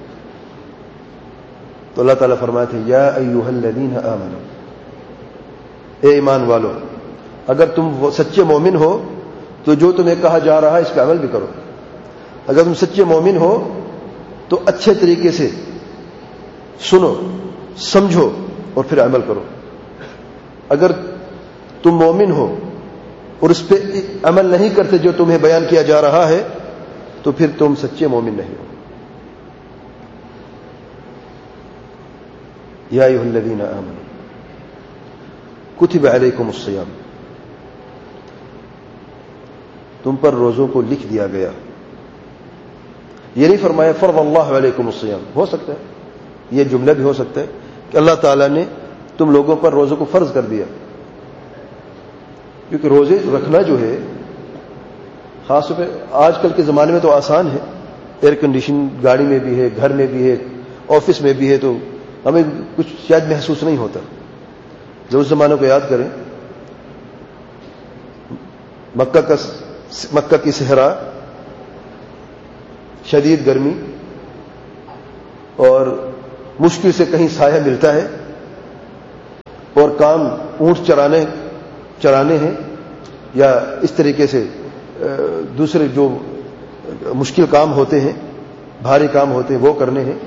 تو اللہ تعالیٰ فرماتے ہیں یا ایھا الذین آمنوا، اے ایمان والو. اگر تم سچے مومن ہو تو جو تمہیں کہا جا رہا ہے اس کا عمل بھی کرو. اگر تم سچے مومن ہو تو اچھے طریقے سے سنو، سمجھو اور پھر عمل کرو. اگر تم مومن ہو اور اس پہ عمل نہیں کرتے جو تمہیں بیان کیا جا رہا ہے تو پھر تم سچے مومن نہیں ہو. یا ایھا الذین آمنوا کتب علیکم الصیام، تم پر روزوں کو لکھ دیا گیا. یہ نہیں فرمایا فرض اللہ علیکم الصیام. ہو سکتا ہے یہ جملہ بھی ہو سکتا ہے کہ اللہ تعالیٰ نے تم لوگوں پر روزوں کو فرض کر دیا، کیونکہ روزے رکھنا جو ہے خاص طور پہ آج کل کے زمانے میں تو آسان ہے، ایئر کنڈیشن گاڑی میں بھی ہے، گھر میں بھی ہے، آفس میں بھی ہے، تو ہمیں کچھ شاید محسوس نہیں ہوتا. جب اس زمانے کو یاد کریں، مکہ کی صحرا، شدید گرمی، اور مشکل سے کہیں سایہ ملتا ہے، اور کام اونٹ چرانے ہیں یا اس طریقے سے دوسرے جو مشکل کام ہوتے ہیں، بھاری کام ہوتے ہیں، وہ کرنے ہیں،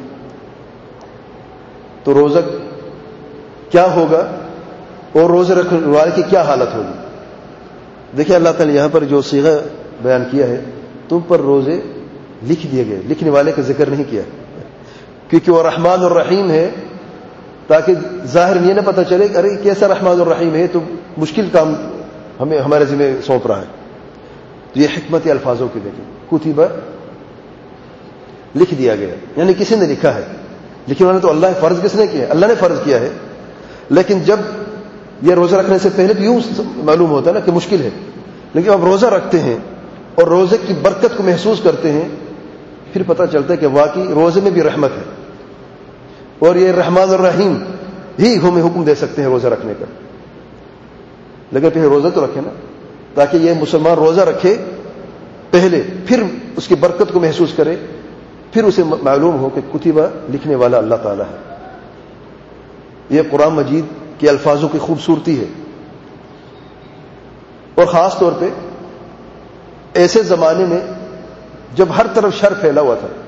تو روزہ کیا ہوگا اور روزے رکھنے والے کی کیا حالت ہوگی؟ دیکھیں اللہ تعالیٰ نے یہاں پر جو صیغہ بیان کیا ہے، تم پر روزے لکھ دیے گئے، لکھنے والے کا ذکر نہیں کیا، کیونکہ وہ رحمان الرحیم ہے، تاکہ ظاہر یہ نہ پتہ چلے کہ ارے کیسا رحمان الرحیم ہے، تو مشکل کام ہمارے ذمہ سونپ رہا ہے. تو یہ حکمت الفاظوں کی دیکھیں، کتبہ لکھ دیا گیا، یعنی کسی نے لکھا ہے، لیکن انہوں نے تو اللہ فرض کس نے کیا؟ اللہ نے فرض کیا ہے. لیکن جب یہ روزہ رکھنے سے پہلے تو یوں معلوم ہوتا ہے نا کہ مشکل ہے، لیکن اب روزہ رکھتے ہیں اور روزے کی برکت کو محسوس کرتے ہیں، پھر پتہ چلتا ہے کہ واقعی روزے میں بھی رحمت ہے، اور یہ رحمان الرحیم ہی ہمیں حکم دے سکتے ہیں روزہ رکھنے کا. لیکن پھر روزہ تو رکھے نا، تاکہ یہ مسلمان روزہ رکھے پہلے، پھر اس کی برکت کو محسوس کرے، پھر اسے معلوم ہو کہ کتبہ لکھنے والا اللہ تعالیٰ ہے. یہ قرآن مجید کے الفاظوں کی خوبصورتی ہے. اور خاص طور پہ ایسے زمانے میں جب ہر طرف شر پھیلا ہوا تھا.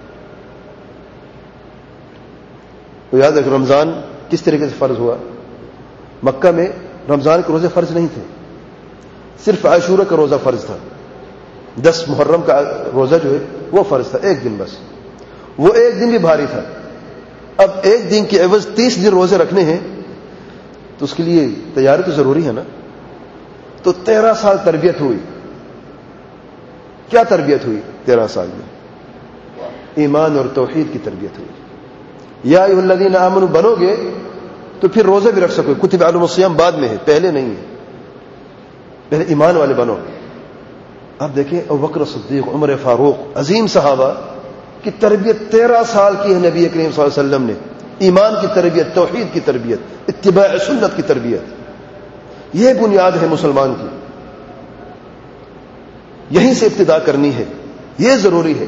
تو یاد رکھ رمضان کس طریقے سے فرض ہوا. مکہ میں رمضان کے روزے فرض نہیں تھے، صرف عاشورہ کا روزہ فرض تھا. 10 محرم کا روزہ جو ہے وہ فرض تھا، ایک دن بس. وہ ایک دن بھی بھاری تھا. اب ایک دن کے عوض 30 دن روزے رکھنے ہیں، تو اس کے لیے تیاری تو ضروری ہے نا. تو 13 سال تربیت ہوئی. کیا تربیت ہوئی 13 سال میں؟ ایمان اور توحید کی تربیت ہوئی. یا ایھا الذین آمنوا بنو گے تو پھر روزے بھی رکھ سکو. کتب علیکم الصیام بعد میں ہے، پہلے نہیں ہے. پہلے ایمان والے بنو. اب دیکھیں ابوبکر صدیق، عمر فاروق، عظیم صحابہ کی تربیت 13 سال کی ہے نبی کریم صلی اللہ علیہ وسلم نے. ایمان کی تربیت، توحید کی تربیت، اتباع سنت کی تربیت. یہ بنیاد ہے مسلمان کی. یہیں سے ابتدا کرنی ہے، یہ ضروری ہے.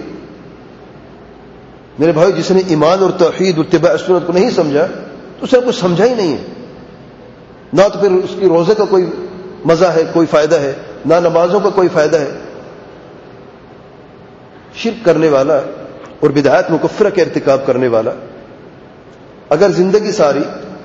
میرے بھائی، جس نے ایمان اور توحید اور اتباع سنت کو نہیں سمجھا تو اسے کچھ سمجھا ہی نہیں ہے. نہ تو پھر اس کی روزے کا کوئی مزہ ہے، کوئی فائدہ ہے، نہ نمازوں کا کوئی فائدہ ہے. شرک کرنے والا اور بدعات مکفرہ کا ارتکاب کرنے والا اگر زندگی ساری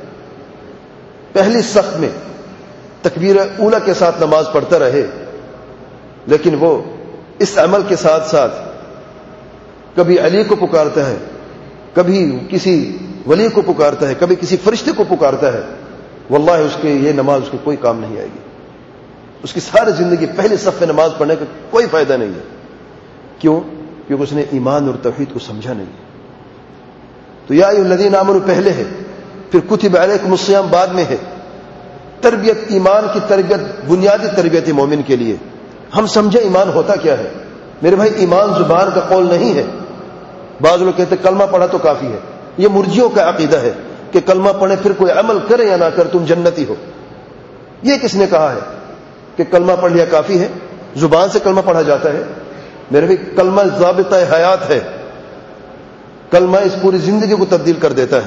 پہلی صف میں تکبیر اولیٰ کے ساتھ نماز پڑھتا رہے، لیکن وہ اس عمل کے ساتھ ساتھ کبھی علی کو پکارتا ہے، کبھی کسی ولی کو پکارتا ہے، کبھی کسی فرشتے کو پکارتا ہے، واللہ اس کے یہ نماز اس کو کوئی کام نہیں آئے گی. اس کی ساری زندگی پہلے صف میں نماز پڑھنے کا کوئی فائدہ نہیں ہے. کیوں؟ کیونکہ اس نے ایمان اور توحید کو سمجھا نہیں. تو یا ایھا الذین آمنوا پہلے ہے، پھر کتب علیکم الصیام بعد میں ہے. تربیت، ایمان کی تربیت بنیادی تربیت ہے مومن کے لیے. ہم سمجھے ایمان ہوتا کیا ہے. میرے بھائی، ایمان زبان کا قول نہیں ہے. بعض لوگ کہتے ہیں کلمہ پڑھا تو کافی ہے. یہ مرجئیوں کا عقیدہ ہے کہ کلمہ پڑھے پھر کوئی عمل کرے یا نہ کرے تم جنتی ہو. یہ کس نے کہا ہے کہ کلمہ پڑھ لیا کافی ہے، زبان سے کلمہ پڑھا جاتا ہے؟ میرے بھائی، کلمہ ضابطہ حیات ہے. کلمہ اس پوری زندگی کو تبدیل کر دیتا ہے.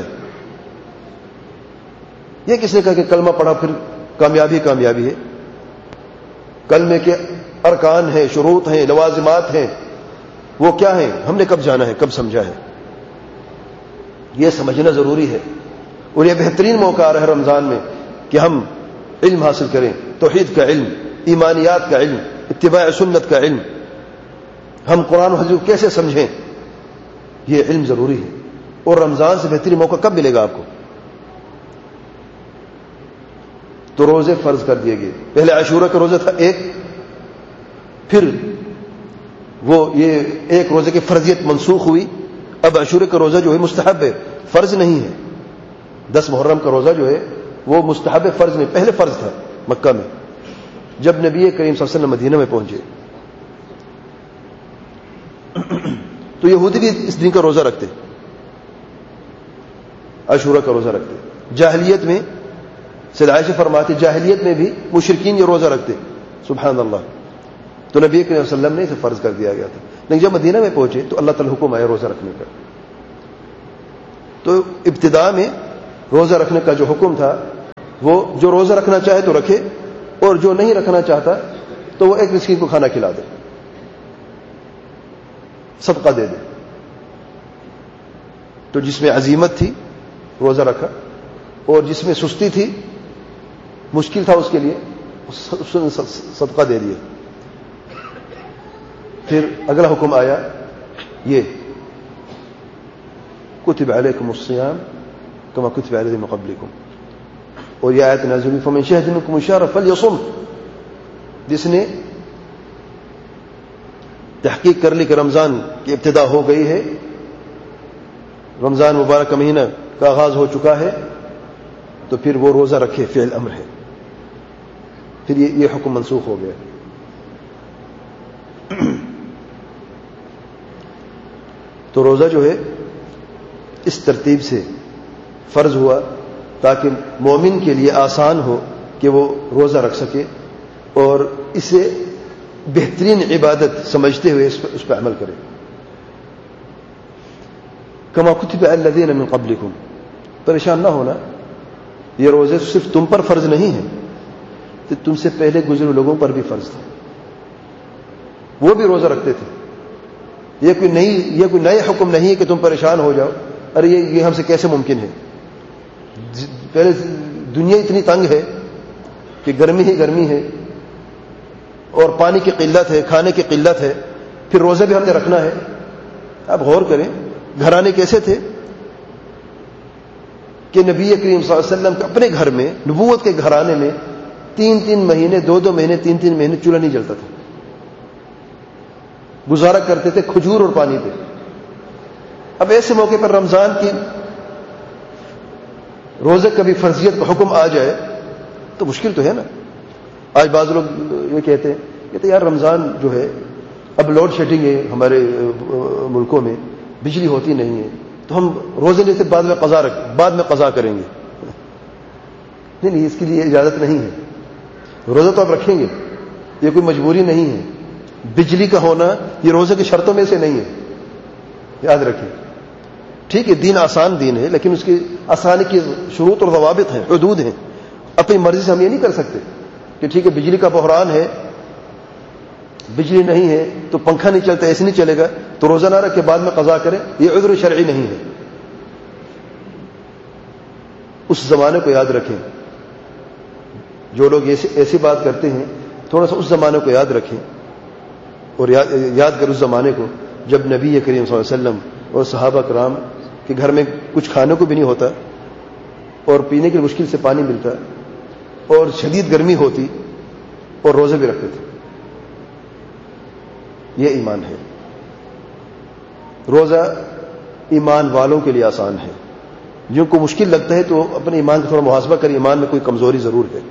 یہ کس نے کہا کہ کلمہ پڑھا پھر کامیابی ہے؟ کلمے کے ارکان ہیں، شروط ہیں، لوازمات ہیں. وہ کیا ہیں؟ ہم نے کب جانا ہے، کب سمجھا ہے؟ یہ سمجھنا ضروری ہے. اور یہ بہترین موقع آ رہا ہے رمضان میں کہ ہم علم حاصل کریں، توحید کا علم، ایمانیات کا علم، اتباع سنت کا علم. ہم قرآن و حدیث کو کیسے سمجھیں، یہ علم ضروری ہے. اور رمضان سے بہترین موقع کب ملے گا آپ کو؟ تو روزے فرض کر دیے گئے. پہلے عاشورہ کا روزہ تھا ایک، پھر وہ یہ ایک روزے کی فرضیت منسوخ ہوئی. اب عاشورہ کا روزہ جو ہے مستحب ہے، فرض نہیں ہے. 10 محرم کا روزہ جو ہے وہ مستحب، فرض نہیں. پہلے فرض تھا مکہ میں جب نبی کریم صلی اللہ علیہ وسلم مدینہ میں پہنچے. تو یہودی بھی اس دن کا روزہ رکھتے، عاشورہ کا روزہ رکھتے. جاہلیت میں سید عائشہ فرماتے جاہلیت میں بھی مشرکین یہ روزہ رکھتے. سبحان اللہ. تو نبی کریم صلی اللہ علیہ وسلم نے اسے فرض کر دیا گیا تھا. لیکن جب مدینہ میں پہنچے تو اللہ تعالی حکم آیا روزہ رکھنے کا. تو ابتدا میں روزہ رکھنے کا جو حکم تھا وہ جو روزہ رکھنا چاہے تو رکھے، اور جو نہیں رکھنا چاہتا تو وہ ایک مسکین کو کھانا کھلا دے، صدقہ دے دے۔ تو جس میں عزیمت تھی روزہ رکھا، اور جس میں سستی تھی مشکل تھا اس کے لیے اس نے صدقہ دے دیا۔ پھر اگلا حکم آیا یہ کتب علیکم الصیام کما کتب علی الذین من قبلکم، اور یہ آیت نازل ہوئی فمن شہد منکم الشہر فلیصم، جس نے تحقیق کر لی کہ رمضان کی ابتدا ہو گئی ہے، رمضان مبارک کا مہینہ کا آغاز ہو چکا ہے، تو پھر وہ روزہ رکھے، فعل امر ہے، پھر یہ حکم منسوخ ہو گیا۔ تو روزہ جو ہے اس ترتیب سے فرض ہوا تاکہ مومن کے لیے آسان ہو کہ وہ روزہ رکھ سکے، اور اسے بہترین عبادت سمجھتے ہوئے اس پہ عمل کرے۔ کما کتب علی الذین من قبلکم، پریشان نہ ہونا، یہ روزے صرف تم پر فرض نہیں ہے، کہ تم سے پہلے گزرے لوگوں پر بھی فرض تھا، وہ بھی روزہ رکھتے تھے۔ یہ کوئی نئے حکم نہیں ہے کہ تم پریشان ہو جاؤ، ارے یہ ہم سے کیسے ممکن ہے؟ پہلے دنیا اتنی تنگ ہے کہ گرمی ہی گرمی ہے، اور پانی کی قلت ہے، کھانے کی قلت ہے، پھر روزہ بھی ہم نے رکھنا ہے۔ آپ غور کریں گھرانے کیسے تھے کہ نبی کریم صلی اللہ علیہ وسلم اپنے گھر میں، نبوت کے گھرانے میں 3 مہینے 2 مہینے 3 مہینے چولہا نہیں جلتا تھا، گزارا کرتے تھے کھجور اور پانی پہ۔ اب ایسے موقع پر رمضان کی روزے کبھی فرضیت کا حکم آ جائے تو مشکل تو ہے نا۔ آج بعض لوگ یہ کہتے ہیں یار رمضان جو ہے اب لوڈ شیڈنگ ہے ہمارے ملکوں میں، بجلی ہوتی نہیں ہے، تو ہم روزے نہیں سے بعد میں قضا کریں گے۔ نہیں، اس کے لیے اجازت نہیں ہے، روزہ تو آپ رکھیں گے، یہ کوئی مجبوری نہیں ہے۔ بجلی کا ہونا یہ روزے کی شرطوں میں سے نہیں ہے، یاد رکھیں۔ ٹھیک ہے دین آسان دین ہے، لیکن اس کی آسانی کی شروط اور ضوابط ہیں، حدود ہیں۔ اپنی مرضی سے ہم یہ نہیں کر سکتے کہ ٹھیک ہے بجلی کا بحران ہے، بجلی نہیں ہے تو پنکھا نہیں چلتا، ایسے نہیں چلے گا تو روزہ نہ رکھ کے بعد میں قضا کرے، یہ عذر شرعی نہیں ہے۔ اس زمانے کو یاد رکھیں، جو لوگ ایسی بات کرتے ہیں تھوڑا سا اس زمانے کو یاد رکھیں، اور یاد کر اس زمانے کو جب نبی کریم صلی اللہ علیہ وسلم اور صحابہ کرام کے گھر میں کچھ کھانے کو بھی نہیں ہوتا، اور پینے کی مشکل سے پانی ملتا، اور شدید گرمی ہوتی، اور روزے بھی رکھتے تھے۔ یہ ایمان ہے۔ روزہ ایمان والوں کے لیے آسان ہے، جن کو مشکل لگتا ہے تو اپنے ایمان کا تھوڑا محاسبہ کریں، ایمان میں کوئی کمزوری ضرور ہے۔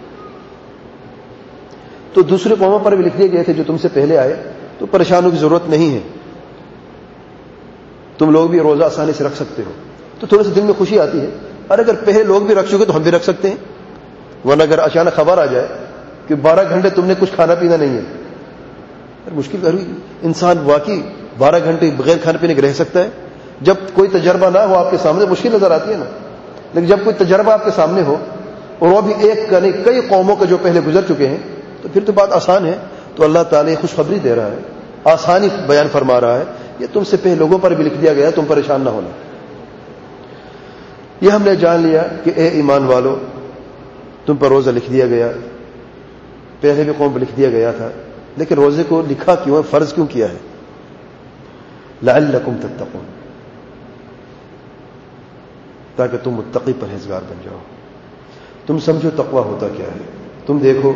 تو دوسرے قوموں پر بھی لکھ دیے گئے تھے جو تم سے پہلے آئے، تو پریشانوں کی ضرورت نہیں ہے، تم لوگ بھی روزہ آسانی سے رکھ سکتے ہو۔ تو تھوڑے سے دل میں خوشی آتی ہے، اور اگر پہلے لوگ بھی رکھ چکے تو ہم بھی رکھ سکتے ہیں، ورنہ اگر اچانک خبر آ جائے کہ 12 گھنٹے تم نے کچھ کھانا پینا نہیں ہے، مشکل ہوئی۔ انسان واقعی 12 گھنٹے بغیر کھانے پینے کے رہ سکتا ہے؟ جب کوئی تجربہ نہ ہو آپ کے سامنے مشکل نظر آتی ہے نا، لیکن جب کوئی تجربہ آپ کے سامنے ہو، اور وہ بھی ایک کا نہیں کئی قوموں کے جو پہلے گزر چکے ہیں، تو پھر تو بات آسان ہے۔ تو اللہ تعالیٰ یہ خوشخبری دے رہا ہے، آسانی بیان فرما رہا ہے، یہ تم سے پہلے لوگوں پر بھی لکھ دیا گیا، تم پریشان نہ ہونا۔ یہ ہم نے جان لیا کہ اے ایمان والو، تم پر روزہ لکھ دیا گیا، پہلے بھی قوم پر لکھ دیا گیا تھا، لیکن روزے کو لکھا کیوں ہے، فرض کیوں کیا ہے؟ لعلکم تتقون، تاکہ تم متقی پرہیزگار بن جاؤ۔ تم سمجھو تقوی ہوتا کیا ہے۔ تم دیکھو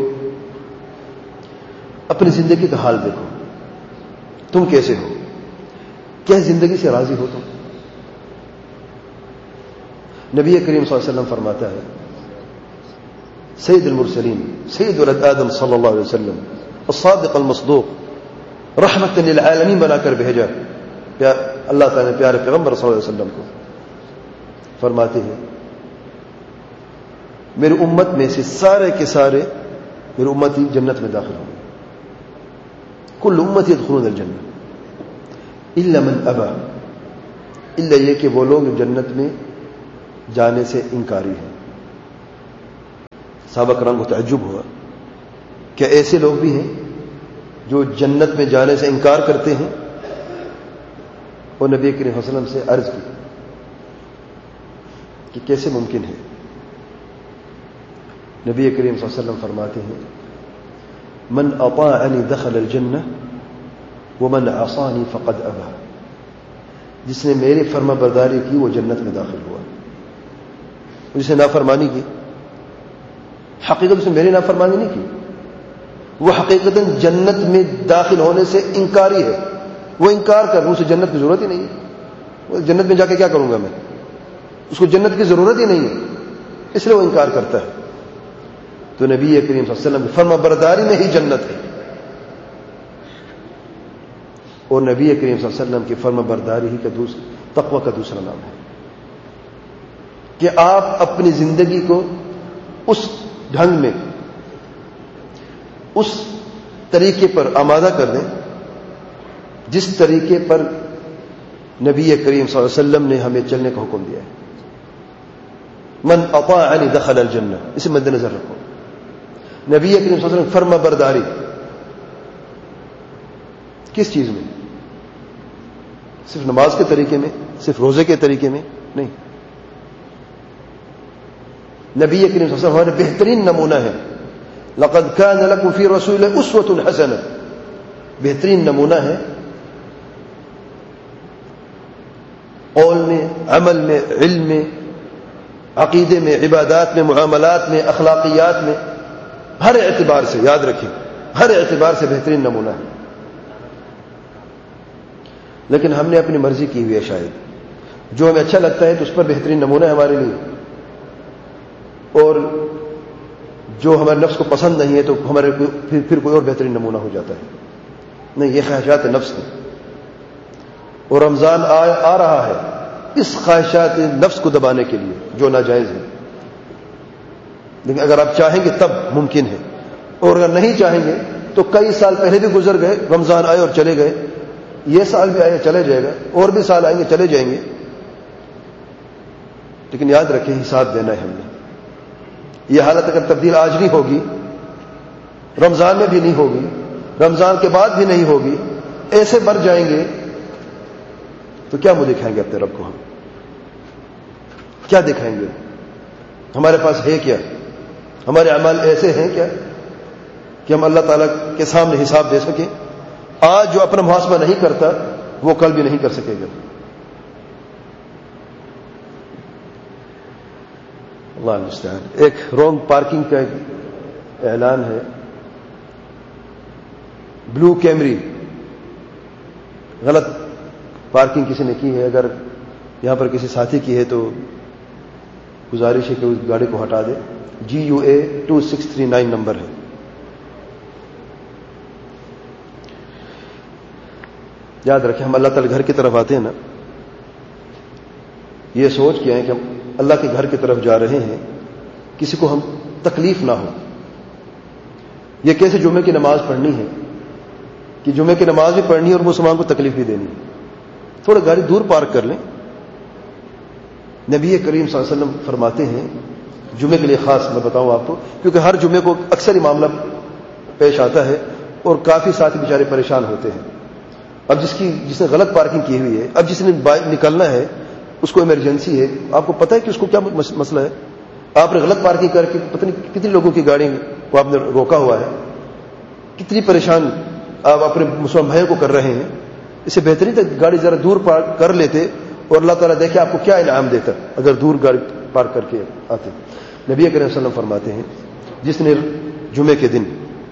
اپنی زندگی کا حال دیکھو، تم کیسے ہو، کیا زندگی سے راضی ہو تم؟ نبی کریم صلی اللہ علیہ وسلم فرماتا ہے، سید المرسلین سید ولد آدم صلی اللہ علیہ وسلم الصادق المصدوق رحمت للعالمین بنا کر بھیجا، اللہ تعالیٰ نے پیارے پیغمبر صلی اللہ علیہ وسلم کو، فرماتے ہیں میری امت میں سے سارے کے سارے میری امتی جنت میں داخل ہوں گے، کل امتی يدخلون الجنہ الا من ابى، الا یہ کہ وہ لوگ جنت میں جانے سے انکاری ہیں۔ صحابہ کرام کو تعجب ہوا کہ ایسے لوگ بھی ہیں جو جنت میں جانے سے انکار کرتے ہیں. اور نبی کریم صلی اللہ علیہ وسلم سے عرض کی کہ کیسے ممکن ہے. نبی کریم صلی اللہ علیہ وسلم فرماتے ہیں من اطاعنی دخل الجنہ ومن عصانی فقد ابى. جس نے میری فرما برداری کی وہ جنت میں داخل ہوا. جس نے نافرمانی کی حقیقت سے میری نافرمانی نہیں کی, وہ حقیقت جنت میں داخل ہونے سے انکاری ہے. وہ انکار کر اسے جنت کی ضرورت ہی نہیں ہے. وہ جنت میں جا کے کیا کروں گا میں, اس کو جنت کی ضرورت ہی نہیں ہے, اس لیے وہ انکار کرتا ہے. تو نبی کریم صلی اللہ علیہ وسلم کی فرما برداری میں ہی جنت ہے. اور نبی کریم صلی اللہ علیہ وسلم کی فرما برداری ہی کا تقوی کا دوسرا نام ہے کہ آپ اپنی زندگی کو اس ڈھنگ میں, اس طریقے پر آمادہ کر دیں جس طریقے پر نبی کریم صلی اللہ علیہ وسلم نے ہمیں چلنے کا حکم دیا ہے. من اطاعنی دخل الجنہ, اسے مد نظر رکھو. نبی کریم صلی اللہ علیہ وسلم فرما برداری کس چیز میں؟ صرف نماز کے طریقے میں, صرف روزے کے طریقے میں نہیں. نبی کریم صلی اللہ علیہ وسلم ہمارے بہترین نمونہ ہے. لقد كان لكم في رسول اسوة حسنہ, بہترین نمونہ ہے قول میں, عمل میں, علم میں, عقیدے میں, عبادات میں, معاملات میں, اخلاقیات میں, ہر اعتبار سے. یاد رکھیں ہر اعتبار سے بہترین نمونہ ہے. لیکن ہم نے اپنی مرضی کی ہوئی ہے, شاید جو ہمیں اچھا لگتا ہے تو اس پر بہترین نمونہ ہے ہمارے لیے, اور جو ہمارے نفس کو پسند نہیں ہے تو ہمارے پھر کوئی اور بہترین نمونہ ہو جاتا ہے. نہیں, یہ خواہشات نفس ہیں. اور رمضان آ رہا ہے اس خواہشات نفس کو دبانے کے لیے جو ناجائز ہے. لیکن اگر آپ چاہیں گے تب ممکن ہے, اور اگر نہیں چاہیں گے تو کئی سال پہلے بھی گزر گئے, رمضان آئے اور چلے گئے, یہ سال بھی آئے چلے جائے گا, اور بھی سال آئیں گے چلے جائیں گے. لیکن یاد رکھیں حساب دینا ہے ہم نے. یہ حالت اگر تبدیل آج نہیں ہوگی, رمضان میں بھی نہیں ہوگی, رمضان کے بعد بھی نہیں ہوگی, ایسے مر جائیں گے تو کیا منہ دکھائیں گے اپنے رب کو؟ ہم کیا دکھائیں گے؟ ہمارے پاس ہے کیا؟ ہمارے اعمال ایسے ہیں کیا کہ ہم اللہ تعالیٰ کے سامنے حساب دے سکیں؟ آج جو اپنا محاسبہ نہیں کرتا وہ کل بھی نہیں کر سکے گا. اللہ المستعان. ایک رونگ پارکنگ کا اعلان ہے. بلو کیمری, غلط پارکنگ کسی نے کی ہے. اگر یہاں پر کسی ساتھی کی ہے تو گزارش ہے کہ اس گاڑی کو ہٹا دے. GUA 2639 نمبر ہے. یاد رکھیں ہم اللہ تعالی گھر کی طرف آتے ہیں نا, یہ سوچ کے آئیں کہ ہم اللہ کے گھر کی طرف جا رہے ہیں, کسی کو ہم تکلیف نہ ہو. یہ کیسے جمعے کی نماز پڑھنی ہے کہ جمعے کی نماز بھی پڑھنی ہے اور مسلمان کو تکلیف بھی دینی ہے. تھوڑا گاڑی دور پارک کر لیں. نبی کریم صلی اللہ علیہ وسلم فرماتے ہیں, جمعے کے لیے خاص میں بتاؤں آپ کو, کیونکہ ہر جمعے کو اکثر ہی معاملہ پیش آتا ہے اور کافی ساتھی بیچارے پریشان ہوتے ہیں. اب جس نے غلط پارکنگ کی ہوئی ہے, اب جس نے نکلنا ہے, اس کو ایمرجنسی ہے, آپ کو پتہ ہے کہ اس کو کیا مسئلہ ہے. آپ نے غلط پارکنگ کر کے پتہ نہیں کتنی لوگوں کی گاڑی کو آپ نے روکا ہوا ہے, کتنی پریشان آپ اپنے مسلمان بھائیوں کو کر رہے ہیں. اس سے بہترین تھا گاڑی ذرا دور پارک کر لیتے اور اللہ تعالیٰ دیکھے آپ کو کیا انعام دیتا اگر دور گاڑی پارک کر کے آتے. نبی کریم صلی اللہ علیہ وسلم فرماتے ہیں, جس نے جمعے کے دن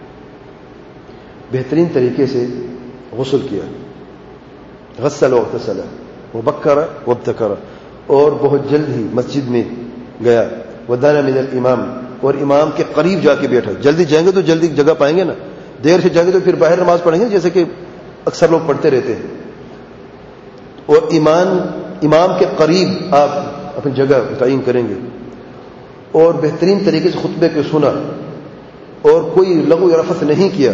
بہترین طریقے سے غسل کیا, غسل و اغتسل وبکر وابتکر, اور بہت جلد ہی مسجد میں گیا, ودانا من الامام, اور امام کے قریب جا کے بیٹھا. جلدی جائیں گے تو جلدی جگہ پائیں گے نا, دیر سے جائیں گے تو پھر باہر نماز پڑھیں گے جیسے کہ اکثر لوگ پڑھتے رہتے ہیں. اور امام کے قریب آپ اپنی جگہ تعین کریں گے, اور بہترین طریقے سے خطبے کو سنا اور کوئی لغو یا رفث نہیں کیا.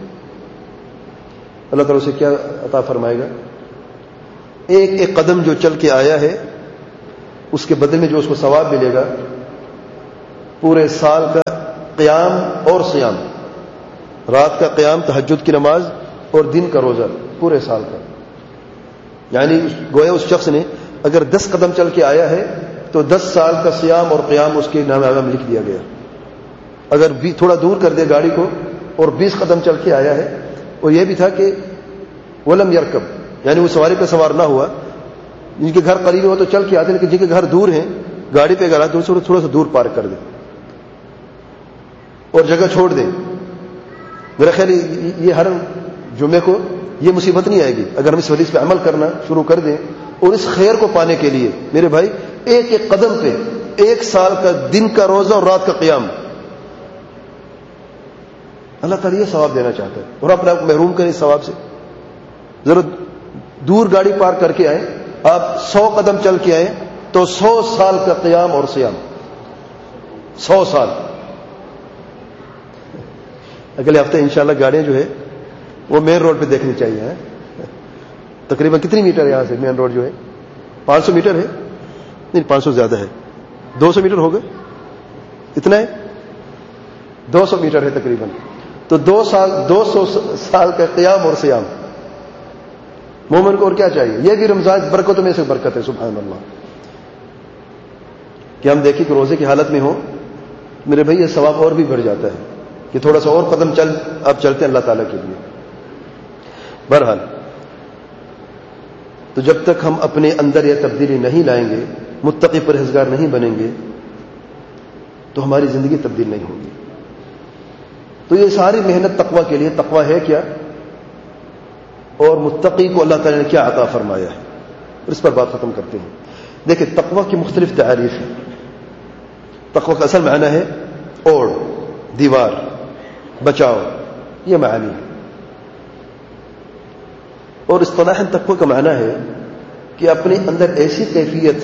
اللہ تعالیٰ اسے کیا عطا فرمائے گا؟ ایک ایک قدم جو چل کے آیا ہے اس کے بدلے میں جو اس کو ثواب ملے گا پورے سال کا قیام اور سیام، رات کا قیام تہجد کی نماز اور دن کا روزہ پورے سال کا، یعنی گویا اس شخص نے اگر 10 قدم چل کے آیا ہے تو 10 سال کا سیام اور قیام اس کے نام میں لکھ دیا گیا. اگر بھی تھوڑا دور کر دے گاڑی کو اور 20 قدم چل کے آیا ہے، اور یہ بھی تھا کہ ولم یرکب، یعنی وہ سواری پہ سوار نہ ہوا، جن کے گھر قریب ہو تو چل کے آتے ہیں، لیکن جن کے گھر دور ہیں گاڑی پہ اگر آتے ہیں تھوڑا سا دور پارک کر دیں اور جگہ چھوڑ دیں. میرا خیال یہ ہر جمعے کو یہ مصیبت نہیں آئے گی اگر ہم اس حدیث پہ عمل کرنا شروع کر دیں. اور اس خیر کو پانے کے لیے میرے بھائی ایک ایک قدم پہ 1 سال کا دن کا روزہ اور رات کا قیام، اللہ تعالیٰ یہ ثواب دینا چاہتا ہے، اور اپنے آپ کو محروم کریں اس ثواب سے. ذرا دور گاڑی پارک کر کے آئیں، آپ 100 قدم چل کے آئیں تو 100 سال کا قیام اور سیام، 100 سال. اگلے ہفتے انشاءاللہ گاڑیاں جو ہے وہ مین روڈ پہ دیکھنی چاہیے. تقریباً کتنی میٹر ہے یہاں سے مین روڈ جو ہے؟ 500 میٹر ہے؟ نہیں 500 زیادہ ہے، 200 میٹر ہوگا، اتنا ہے، 200 میٹر ہے تقریباً. تو 200 سال کا قیام اور سیام مومن کو اور کیا چاہیے؟ یہ بھی رمضان برکتوں میں سے برکت ہے. سبحان اللہ. کہ ہم دیکھیں کہ روزے کی حالت میں ہو میرے بھائی یہ ثواب اور بھی بڑھ جاتا ہے کہ تھوڑا سا اور قدم آپ چلتے ہیں اللہ تعالیٰ کے لیے. بہرحال تو جب تک ہم اپنے اندر یہ تبدیلی نہیں لائیں گے، متقی پرہیزگار نہیں بنیں گے، تو ہماری زندگی تبدیل نہیں ہوگی. تو یہ ساری محنت تقوی کے لیے. تقوی ہے کیا اور متقی کو اللہ تعالیٰ نے کیا عطا فرمایا ہے، اور اس پر بات ختم کرتے ہیں. دیکھیں تقوی کی مختلف تعریف ہیں. تقوی کا اصل معنی ہے اوڑ، دیوار، بچاؤ، یہ معنی ہے. اور اصطلاحاً تقوی کا معنی ہے کہ اپنے اندر ایسی کیفیت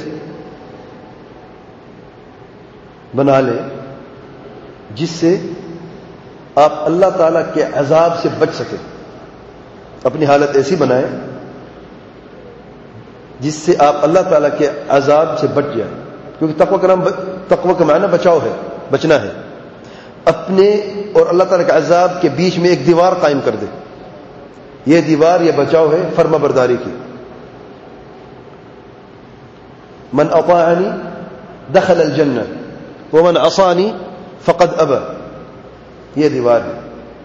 بنا لیں جس سے آپ اللہ تعالیٰ کے عذاب سے بچ سکیں. اپنی حالت ایسی بنائیں جس سے آپ اللہ تعالیٰ کے عذاب سے بچ جائیں، کیونکہ تقوی کا معنی بچاؤ ہے، بچنا ہے. اپنے اور اللہ تعالیٰ کے عذاب کے بیچ میں ایک دیوار قائم کر دے. یہ دیوار، یہ بچاؤ ہے فرما برداری کی. من اطاعنی دخل الجنہ ومن عصانی فقد ابى، یہ دیوار ہے.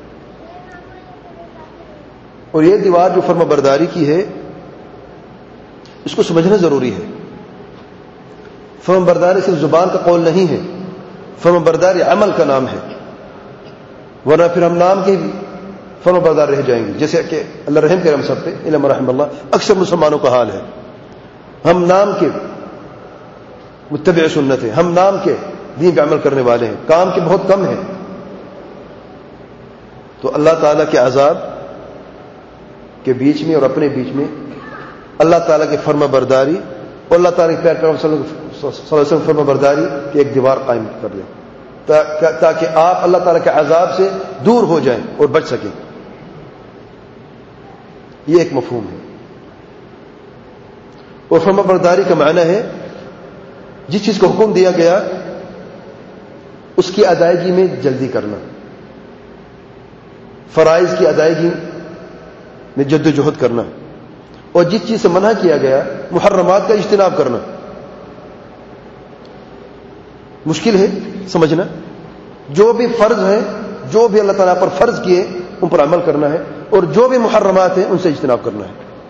اور یہ دیوار جو فرما برداری کی ہے اس کو سمجھنا ضروری ہے. فرما برداری صرف زبان کا قول نہیں ہے، فرما برداری عمل کا نام ہے، ورنہ پھر ہم نام کے فرما بردار رہ جائیں گے. جیسے کہ اللہ رحم کرے ہم سب پہ، علم رحم اللہ، اکثر مسلمانوں کا حال ہے. ہم نام کے متبع سنت ہیں، ہم نام کے دین پہ عمل کرنے والے ہیں، کام کے بہت کم ہیں. تو اللہ تعالیٰ کے عذاب کے بیچ میں اور اپنے بیچ میں اللہ تعالیٰ کی فرما برداری اور اللہ تعالیٰ کے پیارے پیغمبر صلی اللہ علیہ وسلم فرما برداری کی ایک دیوار قائم کر دیں تاکہ آپ اللہ تعالیٰ کے عذاب سے دور ہو جائیں اور بچ سکیں. یہ ایک مفہوم ہے. اور فرما برداری کا معنی ہے جس چیز کو حکم دیا گیا اس کی ادائیگی میں جلدی کرنا، فرائض کی ادائیگی میں جد و جہد کرنا، اور جس چیز سے منع کیا گیا محرمات کا اجتناب کرنا. مشکل ہے سمجھنا. جو بھی فرض ہیں، جو بھی اللہ تعالیٰ پر فرض کیے ان پر عمل کرنا ہے، اور جو بھی محرمات ہیں ان سے اجتناب کرنا ہے.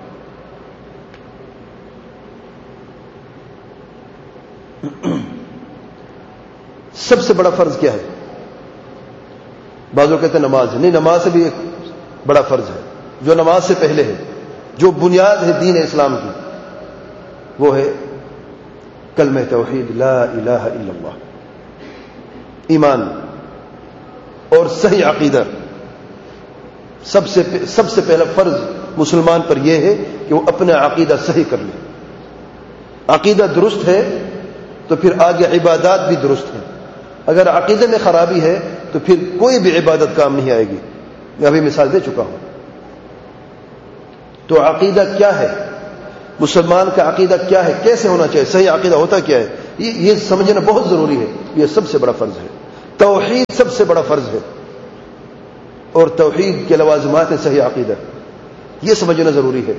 سب سے بڑا فرض کیا ہے؟ بعض لوگ کہتے ہیں نماز ہے. نہیں، نماز سے بھی ایک بڑا فرض ہے جو نماز سے پہلے ہے، جو بنیاد ہے دین اسلام کی. وہ ہے کلمہ توحید، لا الہ الا اللہ، ایمان اور صحیح عقیدہ. سب سے پہلا فرض مسلمان پر یہ ہے کہ وہ اپنا عقیدہ صحیح کر لے. عقیدہ درست ہے تو پھر آگے عبادات بھی درست ہیں. اگر عقیدے میں خرابی ہے تو پھر کوئی بھی عبادت کام نہیں آئے گی. میں ابھی مثال دے چکا ہوں. تو عقیدہ کیا ہے؟ مسلمان کا عقیدہ کیا ہے؟ کیسے ہونا چاہیے؟ صحیح عقیدہ ہوتا کیا ہے؟ یہ سمجھنا بہت ضروری ہے. یہ سب سے بڑا فرض ہے. توحید سب سے بڑا فرض ہے، اور توحید کے لوازمات ہیں صحیح عقیدہ، یہ سمجھنا ضروری ہے۔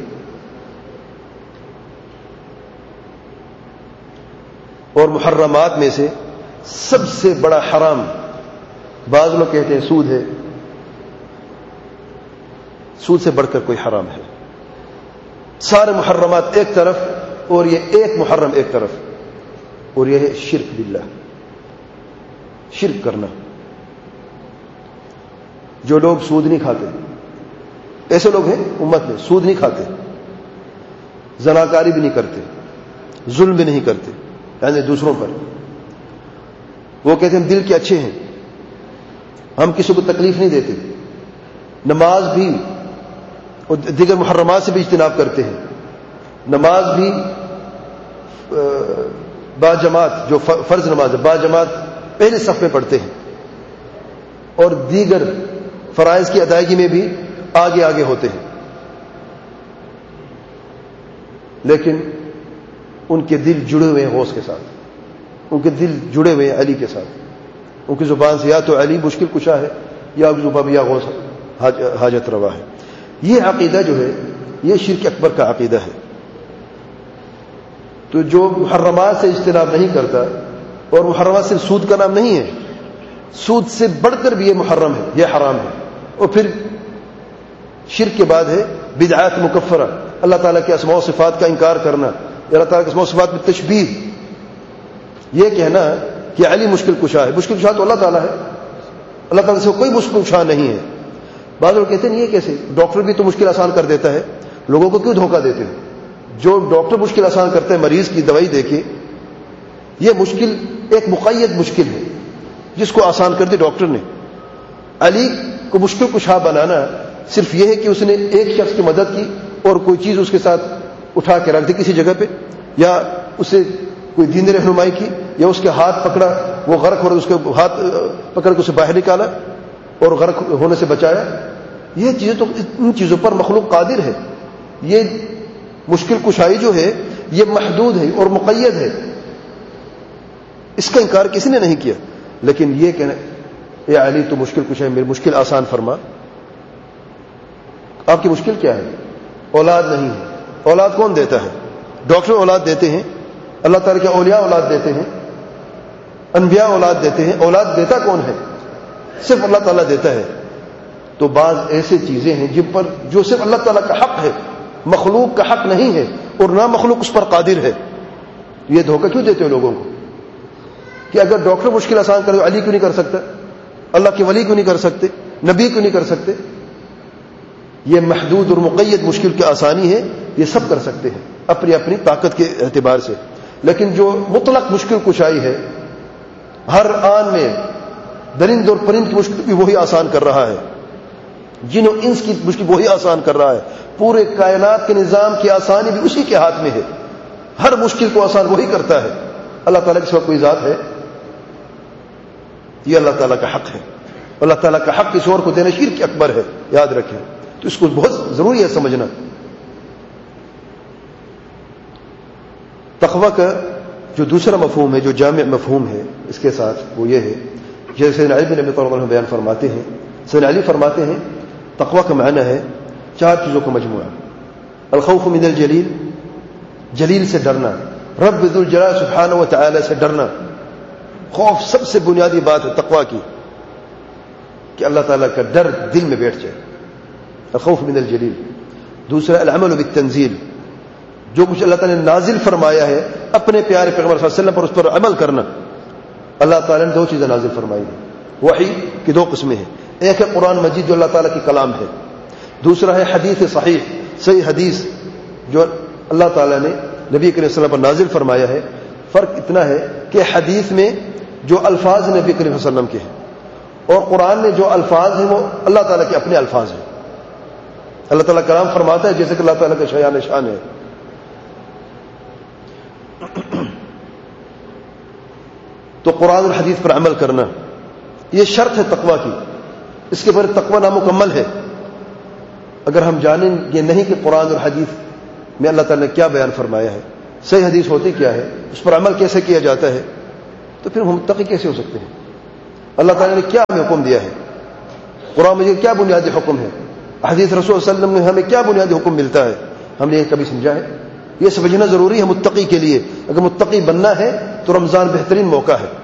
اور محرمات میں سے سب سے بڑا حرام، بعض لوگ کہتے ہیں سود ہے، سود سے بڑھ کر کوئی حرام ہے؟ سارے محرمات ایک طرف اور یہ ایک محرم ایک طرف، اور یہ ہے شرک باللہ، شرک کرنا۔ جو لوگ سود نہیں کھاتے، ایسے لوگ ہیں امت میں، سود نہیں کھاتے، زناکاری بھی نہیں کرتے، ظلم بھی نہیں کرتے یعنی دوسروں پر، وہ کہتے ہیں ہم دل کے اچھے ہیں، ہم کسی کو تکلیف نہیں دیتے، نماز بھی اور دیگر محرمات سے بھی اجتناب کرتے ہیں، نماز بھی با جماعت، جو فرض نماز ہے با جماعت پہلے صف میں پڑھتے ہیں، اور دیگر فرائض کی ادائیگی میں بھی آگے آگے ہوتے ہیں، لیکن ان کے دل جڑے ہوئے ہیں غوث کے ساتھ، ان کے دل جڑے ہوئے ہیں علی کے ساتھ، ان کی زبان سے یا تو علی مشکل کشا ہے، یا زبان یا غوث حاجت روا ہے۔ یہ عقیدہ جو ہے یہ شرک اکبر کا عقیدہ ہے۔ تو جو محرمات سے اجتناب نہیں کرتا، اور محرمات صرف سود کا نام نہیں ہے، سود سے بڑھ کر بھی یہ محرم ہے، یہ حرام ہے، اور پھر شرک کے بعد ہے بدعات مکفرہ، اللہ تعالیٰ کے اسماء و صفات کا انکار کرنا، اللہ تعالیٰ کے اسماء و صفات میں تشبیہ، یہ کہنا کہ علی مشکل کشا ہے، مشکل کشا تو اللہ تعالیٰ ہے، اللہ تعالیٰ سے کوئی مشکل کشا نہیں ہے۔ بعض لوگ کہتے ہیں یہ کیسے، ڈاکٹر بھی تو مشکل آسان کر دیتا ہے، لوگوں کو کیوں دھوکہ دیتے ہیں؟ جو ڈاکٹر مشکل آسان کرتا ہے مریض کی دوائی دے کے، یہ مشکل ایک مقید مشکل ہے جس کو آسان کر دی ڈاکٹر نے۔ علی کو مشکل کشا بنانا صرف یہ ہے کہ اس نے ایک شخص کی مدد کی اور کوئی چیز اس کے ساتھ اٹھا کے رکھ دی کسی جگہ پہ، یا اسے کوئی دینی رہنمائی کی، یا اس کے ہاتھ پکڑا، وہ غرق ہو رہا اس کے ہاتھ پکڑ کے اسے باہر نکالا اور غرق ہونے سے بچایا۔ یہ چیزیں تو ان چیزوں پر مخلوق قادر ہے۔ یہ مشکل کشائی جو ہے یہ محدود ہے اور مقید ہے، اس کا انکار کسی نے نہیں کیا، لیکن یہ کہنا اے علی تو مشکل کشائی، میری مشکل آسان فرما۔ آپ کی مشکل کیا ہے؟ اولاد نہیں ہے۔ اولاد کون دیتا ہے؟ ڈاکٹر اولاد دیتے ہیں، اللہ تعالیٰ کے اولیاء اولاد دیتے ہیں، انبیاء اولاد دیتے ہیں، اولاد دیتا کون ہے؟ صرف اللہ تعالیٰ دیتا ہے۔ تو بعض ایسے چیزیں ہیں جن پر جو صرف اللہ تعالیٰ کا حق ہے، مخلوق کا حق نہیں ہے، اور نہ مخلوق اس پر قادر ہے۔ یہ دھوکہ کیوں دیتے ہیں لوگوں کو کہ اگر ڈاکٹر مشکل آسان کرے علی کیوں نہیں کر سکتا، اللہ کے ولی کیوں نہیں کر سکتے، نبی کیوں نہیں کر سکتے؟ یہ محدود اور مقید مشکل کی آسانی ہے، یہ سب کر سکتے ہیں اپنی اپنی طاقت کے اعتبار سے، لیکن جو مطلق مشکل کشائی ہے، ہر آن میں درند اور پرند کی مشکل بھی وہی آسان کر رہا ہے، جن و انس کی مشکل وہی آسان کر رہا ہے، پورے کائنات کے نظام کی آسانی بھی اسی کے ہاتھ میں ہے، ہر مشکل کو آسان وہی کرتا ہے۔ اللہ تعالیٰ کے سوا کوئی ذات ہے؟ یہ اللہ تعالیٰ کا حق ہے، اللہ تعالیٰ کا حق کسی اور کو دینا شرک اکبر ہے، یاد رکھیں۔ تو اس کو بہت ضروری ہے سمجھنا۔ تقوی کا جو دوسرا مفہوم ہے، جو جامع مفہوم ہے اس کے ساتھ، وہ یہ ہے، جیسے سیدنا علی بن ابی طالب بیان فرماتے ہیں، سیدنا علی فرماتے ہیں تقوی کا معنی ہے 4 چیزوں کا مجموعہ: الخوف من الجلیل، جلیل سے ڈرنا، رب ذو الجلال سبحانہ و تعالی سے ڈرنا۔ خوف سب سے بنیادی بات ہے تقوی کی، کہ اللہ تعالیٰ کا ڈر دل میں بیٹھ جائے، الخوف من الجلیل۔ دوسرا العمل بالتنزیل، جو کچھ اللہ تعالیٰ نے نازل فرمایا ہے اپنے پیارے پیغمبر صلی اللہ علیہ وسلم پر، اس پر عمل کرنا۔ اللہ تعالیٰ نے 2 چیزیں نازل فرمائی ہیں، وحی کی 2 قسمیں ہیں، ایک ہے قرآن مجید جو اللہ تعالیٰ کی کلام ہے، دوسرا ہے حدیث صحیح حدیث جو اللہ تعالیٰ نے نبی کریم صلی اللہ علیہ وسلم پر نازل فرمایا ہے۔ فرق اتنا ہے کہ حدیث میں جو الفاظ نبی کریم صلی اللہ علیہ وسلم کے ہیں، اور قرآن میں جو الفاظ ہیں وہ اللہ تعالیٰ کے اپنے الفاظ ہیں۔ اللہ تعالیٰ کلام فرماتا ہے جیسے کہ اللہ تعالیٰ کا شایان شان ہے۔ تو قرآن اور حدیث پر عمل کرنا یہ شرط ہے تقوی کی، اس کے بغیر تقوی نامکمل ہے۔ اگر ہم جانیں گے نہیں کہ قرآن اور حدیث میں اللہ تعالیٰ نے کیا بیان فرمایا ہے، صحیح حدیث ہوتی کیا ہے، اس پر عمل کیسے کیا جاتا ہے، تو پھر ہم متقی کیسے ہو سکتے ہیں؟ اللہ تعالیٰ نے کیا ہمیں حکم دیا ہے، قرآن مجید کیا بنیادی حکم ہے، حدیث رسول صلی اللہ علیہ وسلم میں ہمیں کیا بنیادی حکم ملتا ہے، ہم نے یہ کبھی سمجھا ہے؟ یہ سمجھنا ضروری ہے متقی کے لیے۔ اگر متقی بننا ہے تو رمضان بہترین موقع ہے،